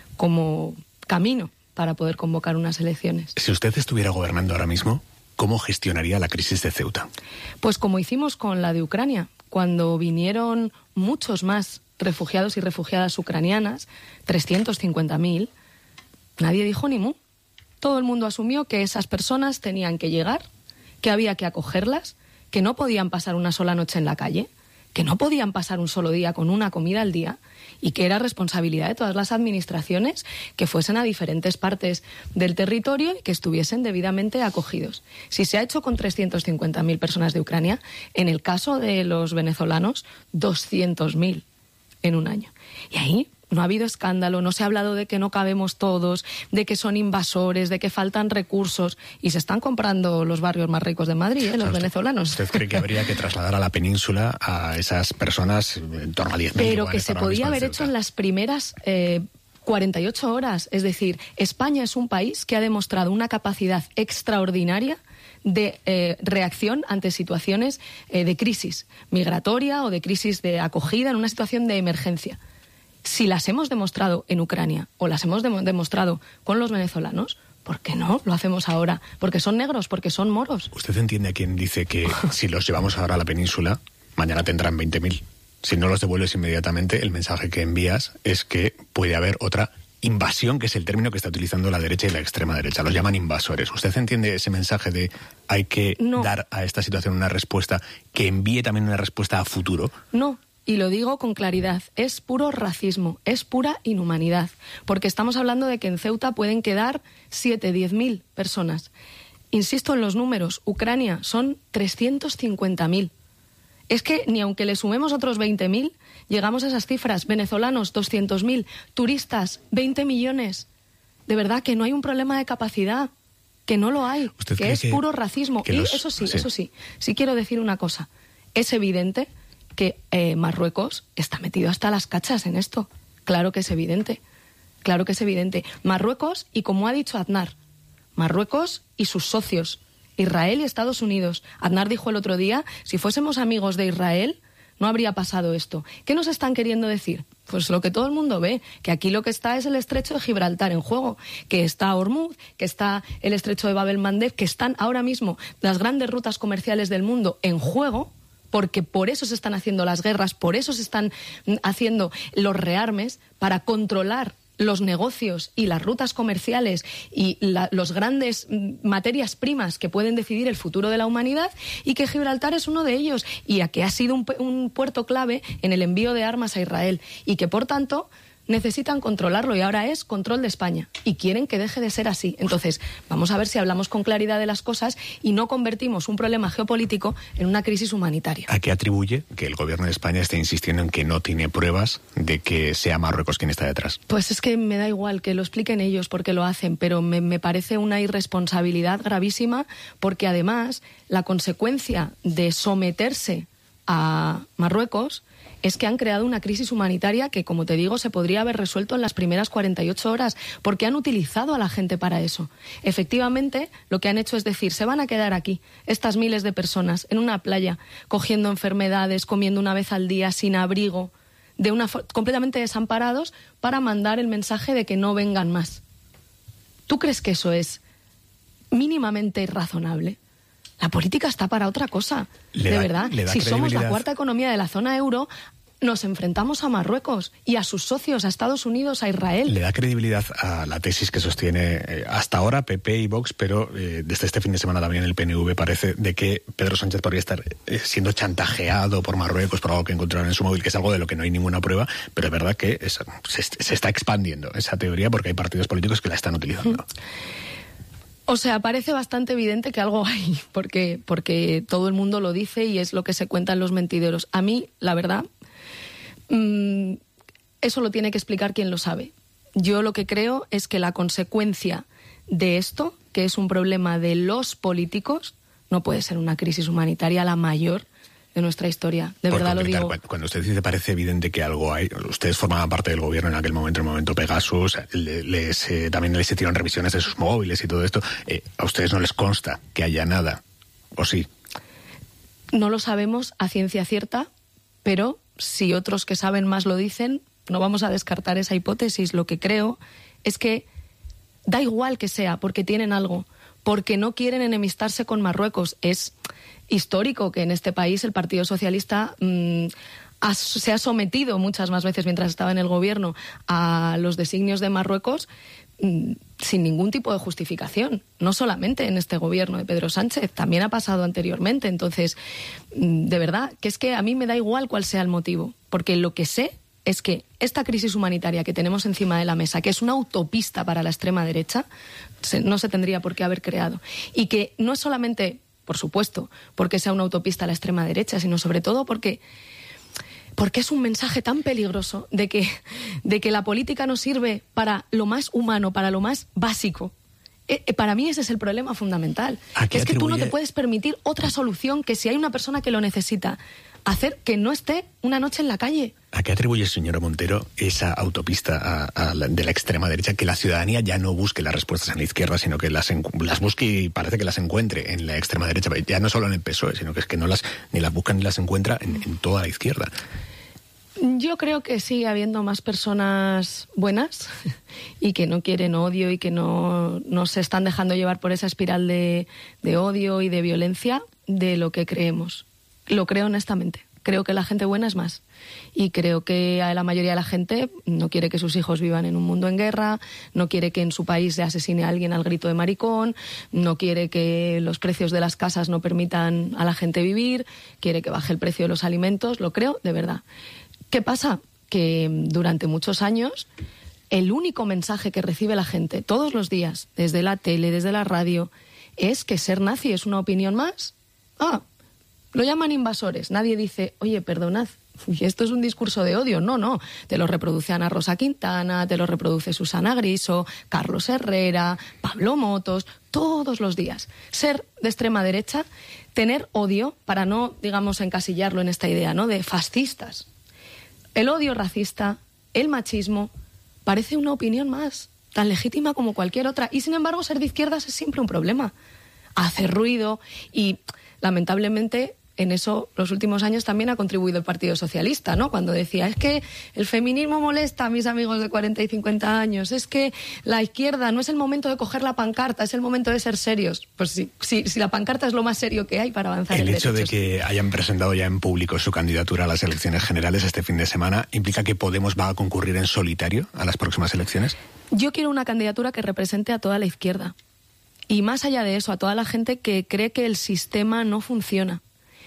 camino para poder convocar unas elecciones. Si usted estuviera gobernando ahora mismo, ¿cómo gestionaría la crisis de Ceuta? Pues como hicimos con la de Ucrania, cuando vinieron muchos más refugiados y refugiadas ucranianas, 350.000, nadie dijo ni mu. Todo el mundo asumió que esas personas tenían que llegar, que había que acogerlas, que no podían pasar una sola noche en la calle, que no podían pasar un solo día con una comida al día y que era responsabilidad de todas las administraciones que fuesen a diferentes partes del territorio y que estuviesen debidamente acogidos. Si se ha hecho con 350.000 personas de Ucrania, en el caso de los venezolanos, 200.000 en un año. Y ahí no ha habido escándalo, no se ha hablado de que no cabemos todos, de que son invasores, de que faltan recursos, y se están comprando los barrios más ricos de Madrid, los venezolanos. ¿Usted cree que habría que trasladar a la península a esas personas, en torno a 10.000? Pero que se podía haber hecho en las primeras 48 horas. Es decir, España es un país que ha demostrado una capacidad extraordinaria de reacción ante situaciones de crisis migratoria o de crisis de acogida en una situación de emergencia. Si las hemos demostrado en Ucrania o las hemos demostrado con los venezolanos, ¿por qué no lo hacemos ahora? ¿Porque son negros? ¿Porque son moros? ¿Usted entiende a quien dice que si los llevamos ahora a la península, mañana tendrán 20.000? Si no los devuelves inmediatamente, el mensaje que envías es que puede haber otra invasión, que es el término que está utilizando la derecha y la extrema derecha. Los llaman invasores. ¿Usted entiende ese mensaje de hay que dar a esta situación una respuesta que envíe también una respuesta a futuro? No. Y lo digo con claridad, es puro racismo, es pura inhumanidad, porque estamos hablando de que en Ceuta pueden quedar 10.000 personas. Insisto en los números, Ucrania son 350.000. Es que ni aunque le sumemos otros 20.000, llegamos a esas cifras. Venezolanos, 200.000, turistas, 20 millones. De verdad que no hay un problema de capacidad, que no lo hay, que es puro racismo. Y eso sí, sí quiero decir una cosa, es evidente que Marruecos está metido hasta las cachas en esto. Claro que es evidente. Claro que es evidente. Marruecos, y como ha dicho Aznar, Marruecos y sus socios, Israel y Estados Unidos. Aznar dijo el otro día, si fuésemos amigos de Israel, no habría pasado esto. ¿Qué nos están queriendo decir? Pues lo que todo el mundo ve, que aquí lo que está es el estrecho de Gibraltar en juego, que está Hormuz, que está el estrecho de Bab el-Mandeb, que están ahora mismo las grandes rutas comerciales del mundo en juego, porque por eso se están haciendo las guerras, por eso se están haciendo los rearmes, para controlar los negocios y las rutas comerciales y los grandes materias primas que pueden decidir el futuro de la humanidad, y que Gibraltar es uno de ellos, y a que ha sido un puerto clave en el envío de armas a Israel, y que por tanto necesitan controlarlo, y ahora es control de España, y quieren que deje de ser así. Entonces, vamos a ver si hablamos con claridad de las cosas y no convertimos un problema geopolítico en una crisis humanitaria. ¿A qué atribuye que el gobierno de España esté insistiendo en que no tiene pruebas de que sea Marruecos quien está detrás? Pues es que me da igual que lo expliquen ellos porque lo hacen, pero me parece una irresponsabilidad gravísima, porque además la consecuencia de someterse a Marruecos es que han creado una crisis humanitaria que, como te digo, se podría haber resuelto en las primeras 48 horas, porque han utilizado a la gente para eso. Efectivamente, lo que han hecho es decir, se van a quedar aquí, estas miles de personas, en una playa, cogiendo enfermedades, comiendo una vez al día, sin abrigo, completamente desamparados, para mandar el mensaje de que no vengan más. ¿Tú crees que eso es mínimamente razonable? La política está para otra cosa, de verdad. Si somos la cuarta economía de la zona euro, nos enfrentamos a Marruecos y a sus socios, a Estados Unidos, a Israel. Le da credibilidad a la tesis que sostiene hasta ahora PP y Vox, pero desde este fin de semana también el PNV parece de que Pedro Sánchez podría estar siendo chantajeado por Marruecos por algo que encontraron en su móvil, que es algo de lo que no hay ninguna prueba, pero es verdad que se está expandiendo esa teoría porque hay partidos políticos que la están utilizando. O sea, parece bastante evidente que algo hay, porque todo el mundo lo dice y es lo que se cuenta en los mentideros. A mí, la verdad, eso lo tiene que explicar quien lo sabe. Yo lo que creo es que la consecuencia de esto, que es un problema de los políticos, no puede ser una crisis humanitaria la mayor de nuestra historia. De verdad lo digo. Cuando usted dice parece evidente que algo hay, ustedes formaban parte del gobierno en aquel momento, en el momento Pegasus, también les hicieron revisiones de sus móviles y todo esto. ¿A ustedes no les consta que haya nada? ¿O sí? No lo sabemos a ciencia cierta, pero si otros que saben más lo dicen, no vamos a descartar esa hipótesis. Lo que creo es que da igual que sea, porque tienen algo, porque no quieren enemistarse con Marruecos. Es histórico que en este país el Partido Socialista se ha sometido muchas más veces mientras estaba en el gobierno a los designios de Marruecos sin ningún tipo de justificación. No solamente en este gobierno de Pedro Sánchez, también ha pasado anteriormente. Entonces, de verdad, que es que a mí me da igual cuál sea el motivo, porque lo que sé es que esta crisis humanitaria que tenemos encima de la mesa, que es una autopista para la extrema derecha, no se tendría por qué haber creado. Y que no es solamente, por supuesto, porque sea una autopista a la extrema derecha, sino sobre todo porque es un mensaje tan peligroso de que la política no sirve para lo más humano, para lo más básico. Para mí ese es el problema fundamental. Que es que tú no te puedes permitir otra solución que si hay una persona que lo necesita, hacer que no esté una noche en la calle. ¿A qué atribuye, señora Montero, esa autopista de la extrema derecha, que la ciudadanía ya no busque las respuestas en la izquierda, sino que las busque y parece que las encuentre en la extrema derecha? Ya no solo en el PSOE, sino que es que ni las busca ni las encuentra en toda la izquierda. Yo creo que sigue habiendo más personas buenas y que no quieren odio y que no se están dejando llevar por esa espiral de odio y de violencia de lo que creemos. Lo creo honestamente. Creo que la gente buena es más. Y creo que la mayoría de la gente no quiere que sus hijos vivan en un mundo en guerra, no quiere que en su país se asesine a alguien al grito de maricón, no quiere que los precios de las casas no permitan a la gente vivir, quiere que baje el precio de los alimentos. Lo creo de verdad. ¿Qué pasa? Que durante muchos años el único mensaje que recibe la gente todos los días, desde la tele, desde la radio, es que ser nazi es una opinión más. Lo llaman invasores. Nadie dice, oye, perdonad, esto es un discurso de odio. No. Te lo reproduce Ana Rosa Quintana, te lo reproduce Susana Griso, Carlos Herrera, Pablo Motos, todos los días. Ser de extrema derecha, tener odio, para no, digamos, encasillarlo en esta idea, ¿no?, de fascistas. El odio racista, el machismo, parece una opinión más, tan legítima como cualquier otra. Y sin embargo, ser de izquierdas es siempre un problema. Hace ruido y, lamentablemente, en eso los últimos años también ha contribuido el Partido Socialista, ¿no? Cuando decía, es que el feminismo molesta a mis amigos de 40 y 50 años, es que la izquierda no es el momento de coger la pancarta, es el momento de ser serios. Pues sí, si la pancarta es lo más serio que hay para avanzar en derechos. El hecho de que hayan presentado ya en público su candidatura a las elecciones generales este fin de semana, ¿implica que Podemos va a concurrir en solitario a las próximas elecciones? Yo quiero una candidatura que represente a toda la izquierda. Y más allá de eso, a toda la gente que cree que el sistema no funciona.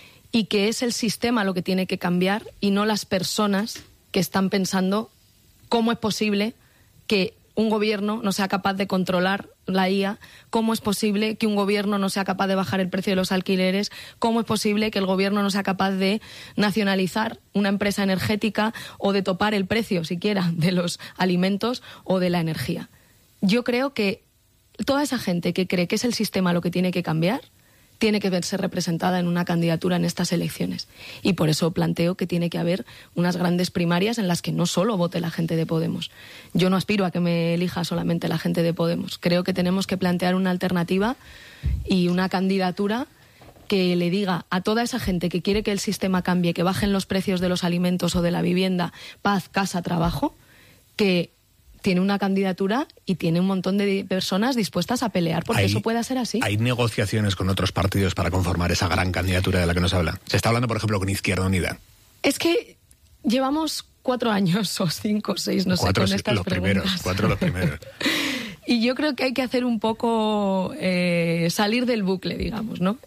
Y que es el sistema lo que tiene que cambiar y no las personas que están pensando cómo es posible que un gobierno no sea capaz de controlar la IA, cómo es posible que un gobierno no sea capaz de bajar el precio de los alquileres, cómo es posible que el gobierno no sea capaz de nacionalizar una empresa energética o de topar el precio siquiera de los alimentos o de la energía. Yo creo que toda esa gente que cree que es el sistema lo que tiene que cambiar tiene que verse representada en una candidatura en estas elecciones. Y por eso planteo que tiene que haber unas grandes primarias en las que no solo vote la gente de Podemos. Yo no aspiro a que me elija solamente la gente de Podemos. Creo que tenemos que plantear una alternativa y una candidatura que le diga a toda esa gente que quiere que el sistema cambie, que bajen los precios de los alimentos o de la vivienda, paz, casa, trabajo, que tiene una candidatura y tiene un montón de personas dispuestas a pelear porque eso pueda ser así. ¿Hay negociaciones con otros partidos para conformar esa gran candidatura de la que nos habla? Se está hablando, por ejemplo, con Izquierda Unida. Es que Llevamos 4 años o 5 o 6, no sé, con estas preguntas. 4 los primeros. Y yo creo que hay que hacer un poco salir del bucle, digamos, ¿no?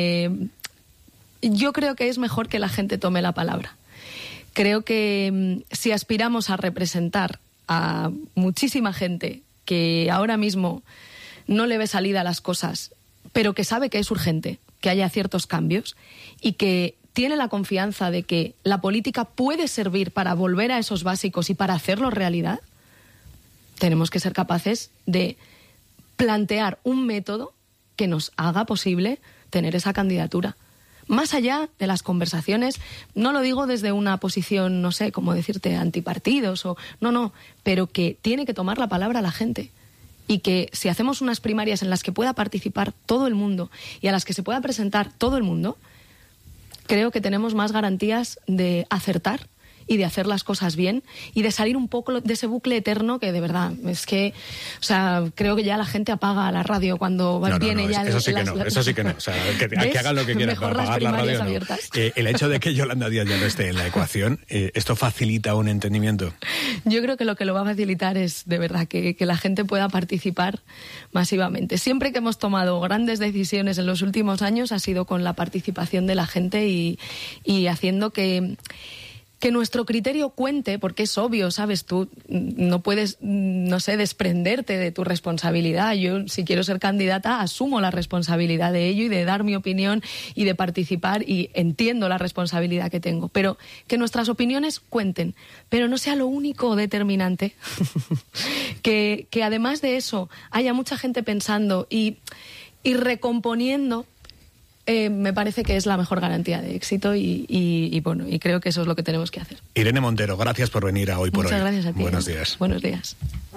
Yo creo que es mejor que la gente tome la palabra. Creo que si aspiramos a representar a muchísima gente que ahora mismo no le ve salida a las cosas, pero que sabe que es urgente que haya ciertos cambios y que tiene la confianza de que la política puede servir para volver a esos básicos y para hacerlo realidad, tenemos que ser capaces de plantear un método que nos haga posible tener esa candidatura. Más allá de las conversaciones, no lo digo desde una posición, no sé, cómo decirte, antipartidos o... No, pero que tiene que tomar la palabra la gente. Y que si hacemos unas primarias en las que pueda participar todo el mundo y a las que se pueda presentar todo el mundo, creo que tenemos más garantías de acertar y de hacer las cosas bien y de salir un poco de ese bucle eterno que de verdad es que, o sea, creo que ya la gente apaga la radio cuando viene ya... Eso sí que no, o sea, que hagan lo que quieran, mejor para apagar la radio no. El hecho de que Yolanda Díaz ya no esté en la ecuación, ¿esto facilita un entendimiento? Yo creo que lo va a facilitar es de verdad que la gente pueda participar masivamente. Siempre que hemos tomado grandes decisiones en los últimos años ha sido con la participación de la gente y haciendo que nuestro criterio cuente, porque es obvio, ¿sabes? Tú no puedes, no sé, desprenderte de tu responsabilidad. Yo, si quiero ser candidata, asumo la responsabilidad de ello y de dar mi opinión y de participar y entiendo la responsabilidad que tengo. Pero que nuestras opiniones cuenten, pero no sea lo único determinante. que además de eso haya mucha gente pensando y recomponiendo. Me parece que es la mejor garantía de éxito y bueno, y creo que eso es lo que tenemos que hacer. Irene Montero, gracias por venir a Hoy por Hoy. Muchas gracias a ti. Buenos días. Buenos días.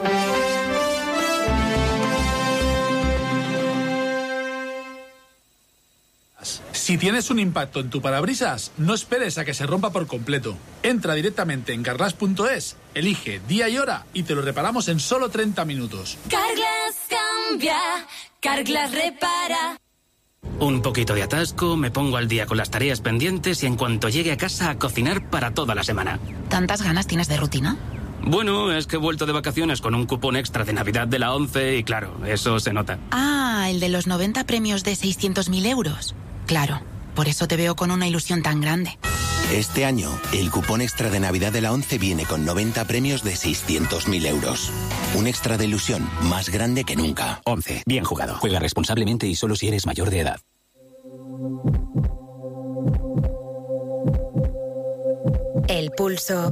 Si tienes un impacto en tu parabrisas, no esperes a que se rompa por completo. Entra directamente en Carglass.es, elige día y hora y te lo reparamos en solo 30 minutos. Carglass cambia, Carglass repara. Un poquito de atasco, me pongo al día con las tareas pendientes y en cuanto llegue a casa a cocinar para toda la semana. ¿Tantas ganas tienes de rutina? Bueno, es que he vuelto de vacaciones con un cupón extra de Navidad de la 11 y claro, eso se nota. Ah, el de los 90 premios de 600.000 euros. Claro, por eso te veo con una ilusión tan grande. Este año, el cupón extra de Navidad de la 11 viene con 90 premios de 600.000 euros. Un extra de ilusión más grande que nunca. 11. Bien jugado. Juega responsablemente y solo si eres mayor de edad. El pulso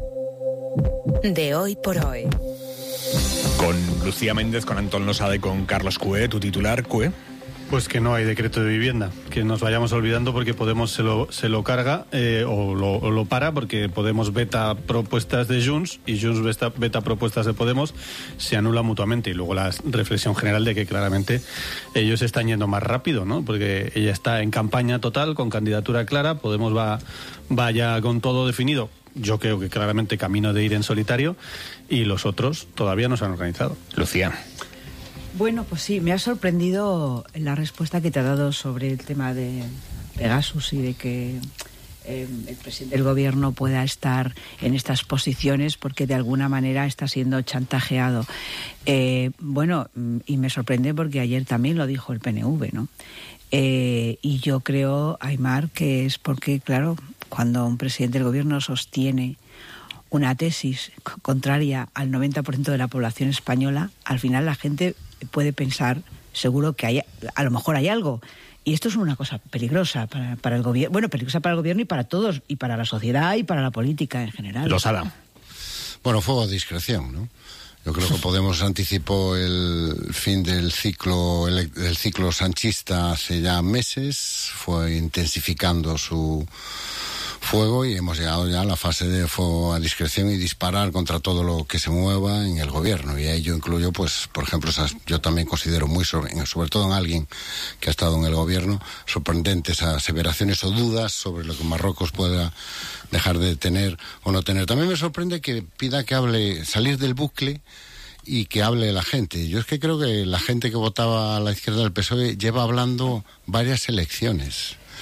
de Hoy por Hoy. Con Lucía Méndez, con Antón Losada y con Carlos Cue, tu titular, Cue. Pues que no hay decreto de vivienda, que nos vayamos olvidando porque Podemos se lo carga o lo para porque Podemos veta propuestas de Junts y Junts veta propuestas de Podemos, se anula mutuamente. Y luego la reflexión general de que claramente ellos están yendo más rápido, ¿no? Porque ella está en campaña total, con candidatura clara, Podemos va ya con todo definido. Yo creo que claramente camino de ir en solitario y los otros todavía no se han organizado. Lucía. Bueno, pues sí, me ha sorprendido la respuesta que te ha dado sobre el tema de Pegasus y de que el presidente del gobierno pueda estar en estas posiciones porque de alguna manera está siendo chantajeado. Bueno, y me sorprende porque ayer también lo dijo el PNV, ¿no? Y yo creo, Aymar, que es porque, claro, cuando un presidente del gobierno sostiene una tesis contraria al 90% de la población española, al final la gente puede pensar, seguro que a lo mejor hay algo. Y esto es una cosa peligrosa para el gobierno, bueno, peligrosa para el gobierno y para todos, y para la sociedad y para la política en general. Losada. Bueno, fuego a discreción, ¿no? Yo creo que Podemos anticipó el fin del ciclo sanchista hace ya meses, fue intensificando su fuego y hemos llegado ya a la fase de fuego a discreción y disparar contra todo lo que se mueva en el gobierno. Y ahí yo incluyo, pues, por ejemplo, yo también considero sobre todo en alguien que ha estado en el gobierno, sorprendentes aseveraciones o dudas sobre lo que Marruecos pueda dejar de tener o no tener. También me sorprende que pida que hable, salir del bucle y que hable la gente. Yo es que creo que la gente que votaba a la izquierda del PSOE lleva hablando varias elecciones.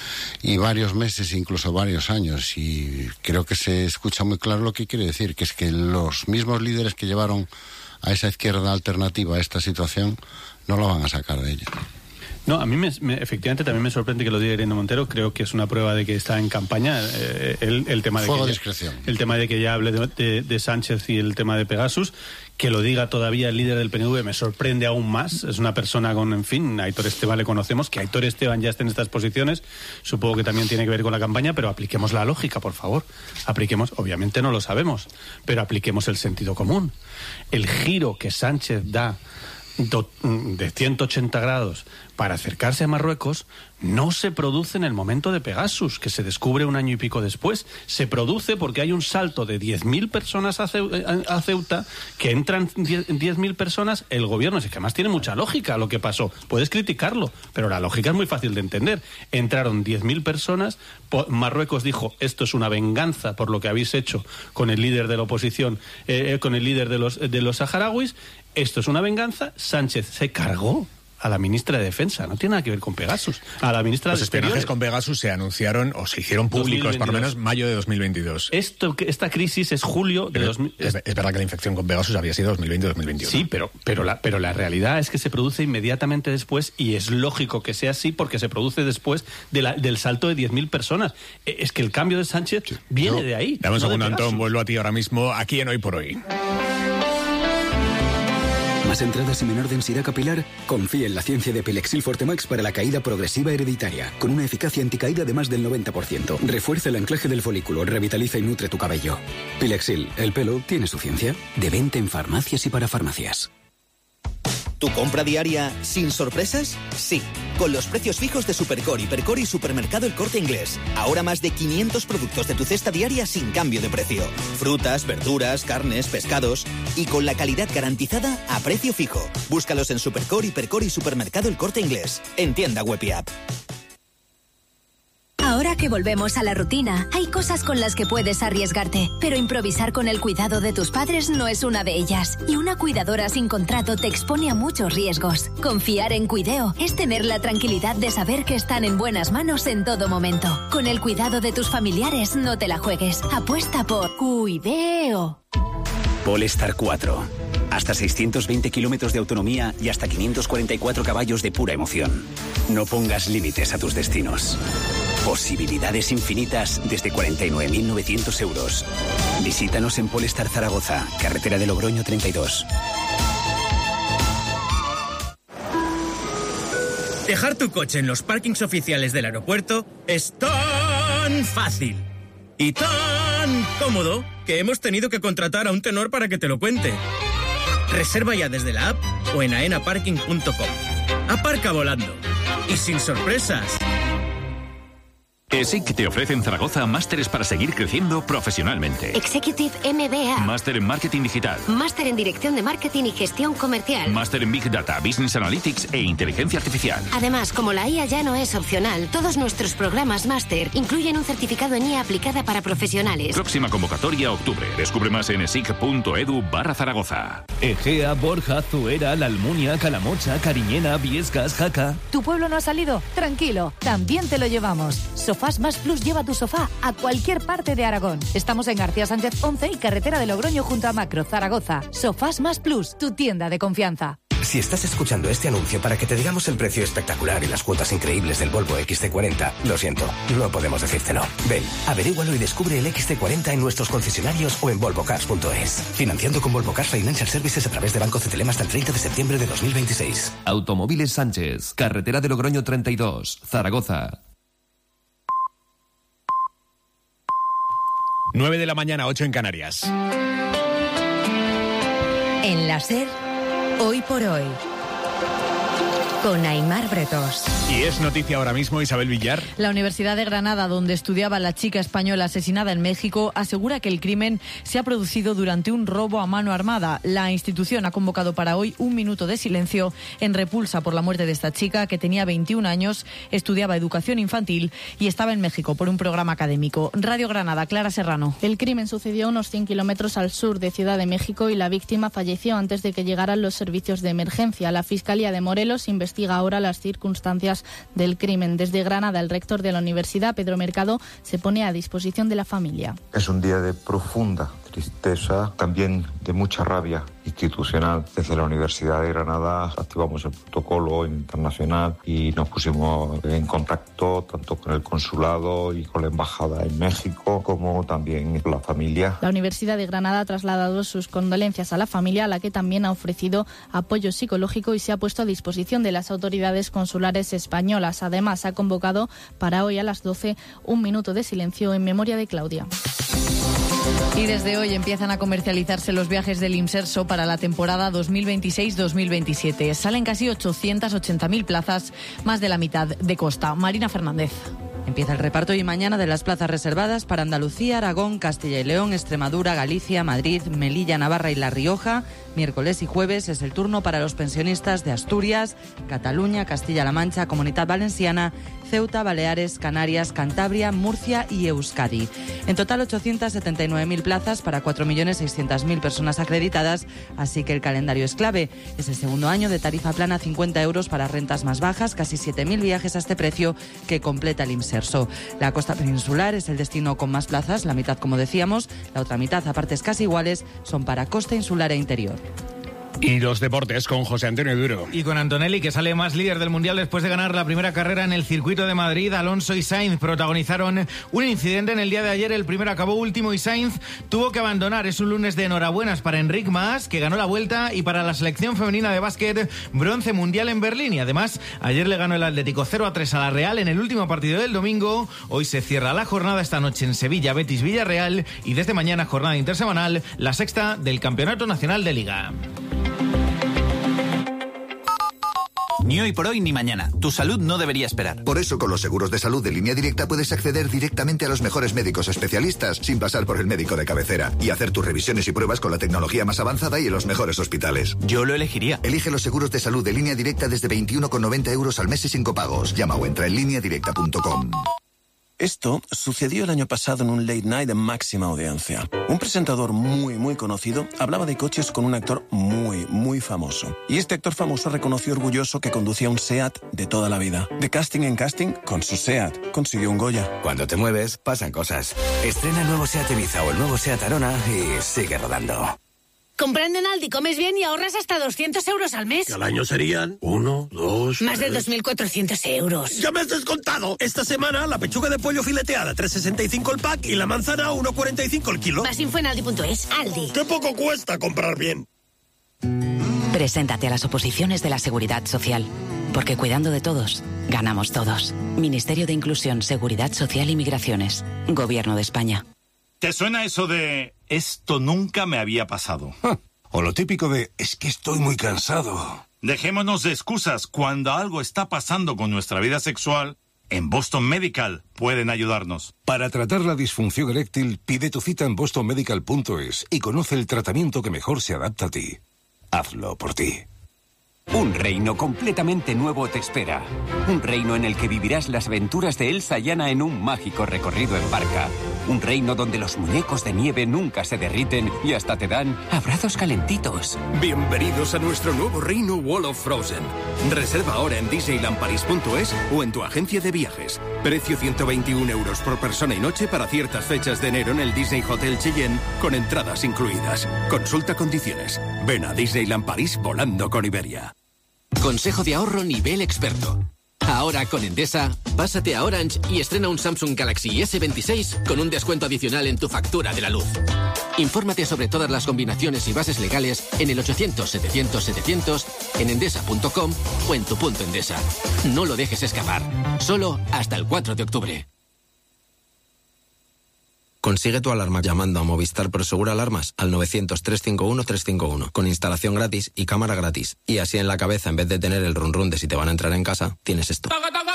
y varios meses, incluso varios años, y creo que se escucha muy claro lo que quiere decir, que es que los mismos líderes que llevaron a esa izquierda alternativa a esta situación no lo van a sacar de ella. No, a mí efectivamente también me sorprende que lo diga Irene Montero. Creo que es una prueba de que está en campaña. El tema de fuego de discreción. El tema de que ya hable de Sánchez y el tema de Pegasus, que lo diga todavía el líder del PNV, me sorprende aún más. Es una persona con, en fin, Aitor Esteban le conocemos, que Aitor Esteban ya esté en estas posiciones, supongo que también tiene que ver con la campaña, pero apliquemos la lógica, por favor. Apliquemos, obviamente no lo sabemos, pero apliquemos el sentido común. El giro que Sánchez da de 180 grados para acercarse a Marruecos no se produce en el momento de Pegasus, que se descubre un año y pico después. Se produce porque hay un salto de 10.000 personas a Ceuta, que entran 10.000 personas. El gobierno, es que además tiene mucha lógica lo que pasó. Puedes criticarlo, pero la lógica es muy fácil de entender. Entraron 10.000 personas, Marruecos dijo, esto es una venganza por lo que habéis hecho con el líder de la oposición, con el líder de los saharauis. Esto es una venganza. Sánchez se cargó a la ministra de Defensa, no tiene nada que ver con Pegasus. A la ministra de Exteriores. Los espionajes con Pegasus se anunciaron o se hicieron públicos 2022. Por lo menos mayo de 2022. Esta crisis es julio de 2022. Es verdad que la infección con Pegasus había sido 2020-2021. Sí, pero la realidad es que se produce inmediatamente después, y es lógico que sea así porque se produce después del salto de 10.000 personas. Es que el cambio de Sánchez viene de ahí. Dame un segundo, Antón, vuelvo a ti ahora mismo, aquí en Hoy por Hoy. ¿Más entradas y menor densidad capilar? Confía en la ciencia de Pilexil Fortemax para la caída progresiva hereditaria, con una eficacia anticaída de más del 90%. Refuerza el anclaje del folículo, revitaliza y nutre tu cabello. Pilexil, el pelo tiene su ciencia. De venta en farmacias y para farmacias. ¿Tu compra diaria sin sorpresas? Sí, con los precios fijos de Supercore, Hipercore y Supermercado El Corte Inglés. Ahora más de 500 productos de tu cesta diaria sin cambio de precio. Frutas, verduras, carnes, pescados. Y con la calidad garantizada a precio fijo. Búscalos en Supercore, Hipercore y Supermercado El Corte Inglés. En tienda web y app. Ahora que volvemos a la rutina, hay cosas con las que puedes arriesgarte, pero improvisar con el cuidado de tus padres no es una de ellas. Y una cuidadora sin contrato te expone a muchos riesgos. Confiar en Cuideo es tener la tranquilidad de saber que están en buenas manos en todo momento. Con el cuidado de tus familiares no te la juegues. Apuesta por Cuideo. Polestar 4. Hasta 620 kilómetros de autonomía y hasta 544 caballos de pura emoción. No pongas límites a tus destinos. Posibilidades infinitas desde 49.900 euros. Visítanos en Polestar Zaragoza, carretera de Logroño 32. Dejar tu coche en los parkings oficiales del aeropuerto es tan fácil y tan cómodo que hemos tenido que contratar a un tenor para que te lo cuente. Reserva ya desde la app o en aenaparking.com. Aparca volando y sin sorpresas. ESIC te ofrece en Zaragoza másteres para seguir creciendo profesionalmente. Executive MBA. Máster en Marketing Digital. Máster en Dirección de Marketing y Gestión Comercial. Máster en Big Data, Business Analytics e Inteligencia Artificial. Además, como la IA ya no es opcional, todos nuestros programas máster incluyen un certificado en IA aplicada para profesionales. Próxima convocatoria octubre. Descubre más en esic.edu/Zaragoza. Egea, Borja, Zuera, La Almunia, Calamocha, Cariñena, Viescas, Jaca. ¿Tu pueblo no ha salido? Tranquilo, también te lo llevamos. Sofás Más Plus lleva tu sofá a cualquier parte de Aragón. Estamos en García Sánchez 11 y carretera de Logroño junto a Macro, Zaragoza. Sofás Más Plus, tu tienda de confianza. Si estás escuchando este anuncio para que te digamos el precio espectacular y las cuotas increíbles del Volvo XC40, lo siento, no podemos decírtelo. Ven, averígualo y descubre el XC40 en nuestros concesionarios o en volvocars.es. Financiando con Volvo Cars Financial Services a través de Banco CTLM hasta el 30 de septiembre de 2026. Automóviles Sánchez, carretera de Logroño 32, Zaragoza. 9 de la mañana, 8 en Canarias. En la SER, Hoy por Hoy, con Aimar Bretos. Y es noticia ahora mismo, Isabel Villar. La Universidad de Granada, donde estudiaba la chica española asesinada en México, asegura que el crimen se ha producido durante un robo a mano armada. La institución ha convocado para hoy un minuto de silencio en repulsa por la muerte de esta chica, que tenía 21 años, estudiaba educación infantil y estaba en México por un programa académico. Radio Granada, Clara Serrano. El crimen sucedió a unos 100 kilómetros al sur de Ciudad de México y la víctima falleció antes de que llegaran los servicios de emergencia. La Fiscalía de Morelos investiga investiga ahora las circunstancias del crimen. Desde Granada, el rector de la universidad, Pedro Mercado, se pone a disposición de la familia. Es un día de profunda tristeza, también de mucha rabia institucional. Desde la Universidad de Granada activamos el protocolo internacional y nos pusimos en contacto tanto con el consulado y con la embajada en México, como también con la familia. La Universidad de Granada ha trasladado sus condolencias a la familia, a la que también ha ofrecido apoyo psicológico y se ha puesto a disposición de las autoridades consulares españolas. Además, ha convocado para hoy a las 12 un minuto de silencio en memoria de Claudia. Y desde hoy empiezan a comercializarse los viajes del Imserso para la temporada 2026-2027. Salen casi 880.000 plazas, más de la mitad de costa. Marina Fernández. Empieza el reparto hoy y mañana de las plazas reservadas para Andalucía, Aragón, Castilla y León, Extremadura, Galicia, Madrid, Melilla, Navarra y La Rioja. Miércoles y jueves es el turno para los pensionistas de Asturias, Cataluña, Castilla-La Mancha, Comunidad Valenciana, Ceuta, Baleares, Canarias, Cantabria, Murcia y Euskadi. En total 879.000 plazas para 4.600.000 personas acreditadas, así que el calendario es clave. Es el segundo año de tarifa plana, 50 euros para rentas más bajas, casi 7.000 viajes a este precio que completa el Imserso. La costa peninsular es el destino con más plazas, la mitad como decíamos, la otra mitad a partes casi iguales son para costa insular e interior. Y los deportes con José Antonio Duro. Y con Antonelli, que sale más líder del Mundial después de ganar la primera carrera en el circuito de Madrid. Alonso y Sainz protagonizaron un incidente en el día de ayer. El primero acabó último y Sainz tuvo que abandonar. Es un lunes de enhorabuenas para Enric Mas, que ganó la Vuelta, y para la selección femenina de básquet, bronce mundial en Berlín. Y además, ayer le ganó el Atlético 0-3 a la Real en el último partido del domingo. Hoy se cierra la jornada esta noche en Sevilla, Betis Villarreal, y desde mañana jornada intersemanal, la sexta del Campeonato Nacional de Liga. Ni hoy por hoy ni mañana. Tu salud no debería esperar. Por eso, con los seguros de salud de Línea Directa puedes acceder directamente a los mejores médicos especialistas sin pasar por el médico de cabecera y hacer tus revisiones y pruebas con la tecnología más avanzada y en los mejores hospitales. Yo lo elegiría. Elige los seguros de salud de Línea Directa desde 21,90 euros al mes y sin copagos. Llama o entra en lineadirecta.com. Esto sucedió el año pasado en un late night de máxima audiencia. Un presentador muy conocido hablaba de coches con un actor muy famoso. Y este actor famoso reconoció orgulloso que conducía un SEAT de toda la vida. De casting en casting, con su SEAT consiguió un Goya. Cuando te mueves, pasan cosas. Estrena el nuevo SEAT Ibiza o el nuevo SEAT Arona y sigue rodando. Comprando en Aldi comes bien y ahorras hasta 200 euros al mes. Y al año serían 1, 2... Más de 2.400 euros. ¡Ya me has descontado! Esta semana la pechuga de pollo fileteada 3,65 el pack y la manzana 1,45 el kilo. Más info en Aldi.es. Aldi. ¡Qué poco cuesta comprar bien! Preséntate a las oposiciones de la Seguridad Social. Porque cuidando de todos, ganamos todos. Ministerio de Inclusión, Seguridad Social y Migraciones. Gobierno de España. ¿Te suena eso de esto nunca me había pasado? O lo típico de es que estoy muy cansado. Dejémonos de excusas. Cuando algo está pasando con nuestra vida sexual, en Boston Medical pueden ayudarnos. Para tratar la disfunción eréctil, pide tu cita en bostonmedical.es y conoce el tratamiento que mejor se adapta a ti. Hazlo por ti. Un reino completamente nuevo te espera. Un reino en el que vivirás las aventuras de Elsa y Anna en un mágico recorrido en barca. Un reino donde los muñecos de nieve nunca se derriten y hasta te dan abrazos calentitos. Bienvenidos a nuestro nuevo reino Wall of Frozen. Reserva ahora en disneylandparis.es o en tu agencia de viajes. Precio 121 euros por persona y noche para ciertas fechas de enero en el Disney Hotel Cheyenne con entradas incluidas. Consulta condiciones. Ven a Disneyland París volando con Iberia. Consejo de ahorro nivel experto. Ahora con Endesa, pásate a Orange y estrena un Samsung Galaxy S26 con un descuento adicional en tu factura de la luz. Infórmate sobre todas las combinaciones y bases legales en el 800-700-700, en endesa.com o en tu punto Endesa. No lo dejes escapar. Solo hasta el 4 de octubre. Consigue tu alarma llamando a Movistar Prosegur Alarmas al 900-351-351 con instalación gratis y cámara gratis. Y así en la cabeza, en vez de tener el run de si te van a entrar en casa, tienes esto.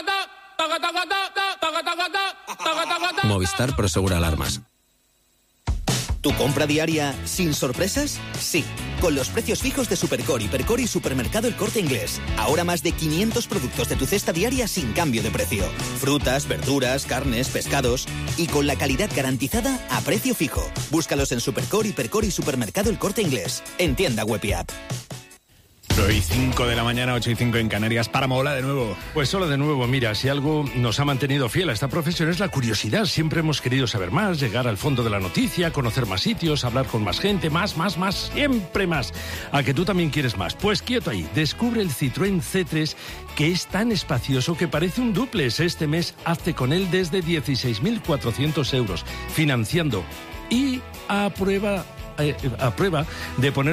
Movistar Prosegur Alarmas. ¿Tu compra diaria sin sorpresas? Sí, con los precios fijos de Supercore, Hipercore y Supermercado El Corte Inglés. Ahora más de 500 productos de tu cesta diaria sin cambio de precio. Frutas, verduras, carnes, pescados y con la calidad garantizada a precio fijo. Búscalos en Supercore, Hipercore y Supermercado El Corte Inglés. En tienda web y app. 8:05 de la mañana, 8:05 en Canarias. Páramo, hola de nuevo. Pues hola de nuevo. Mira, si algo nos ha mantenido fiel a esta profesión es la curiosidad. Siempre hemos querido saber más, llegar al fondo de la noticia, conocer más sitios, hablar con más gente, más, siempre más. ¿A que tú también quieres más? Pues quieto ahí. Descubre el Citroën C3, que es tan espacioso que parece un dúplex. Este mes hazte con él desde 16.400 euros, financiando y a prueba de poner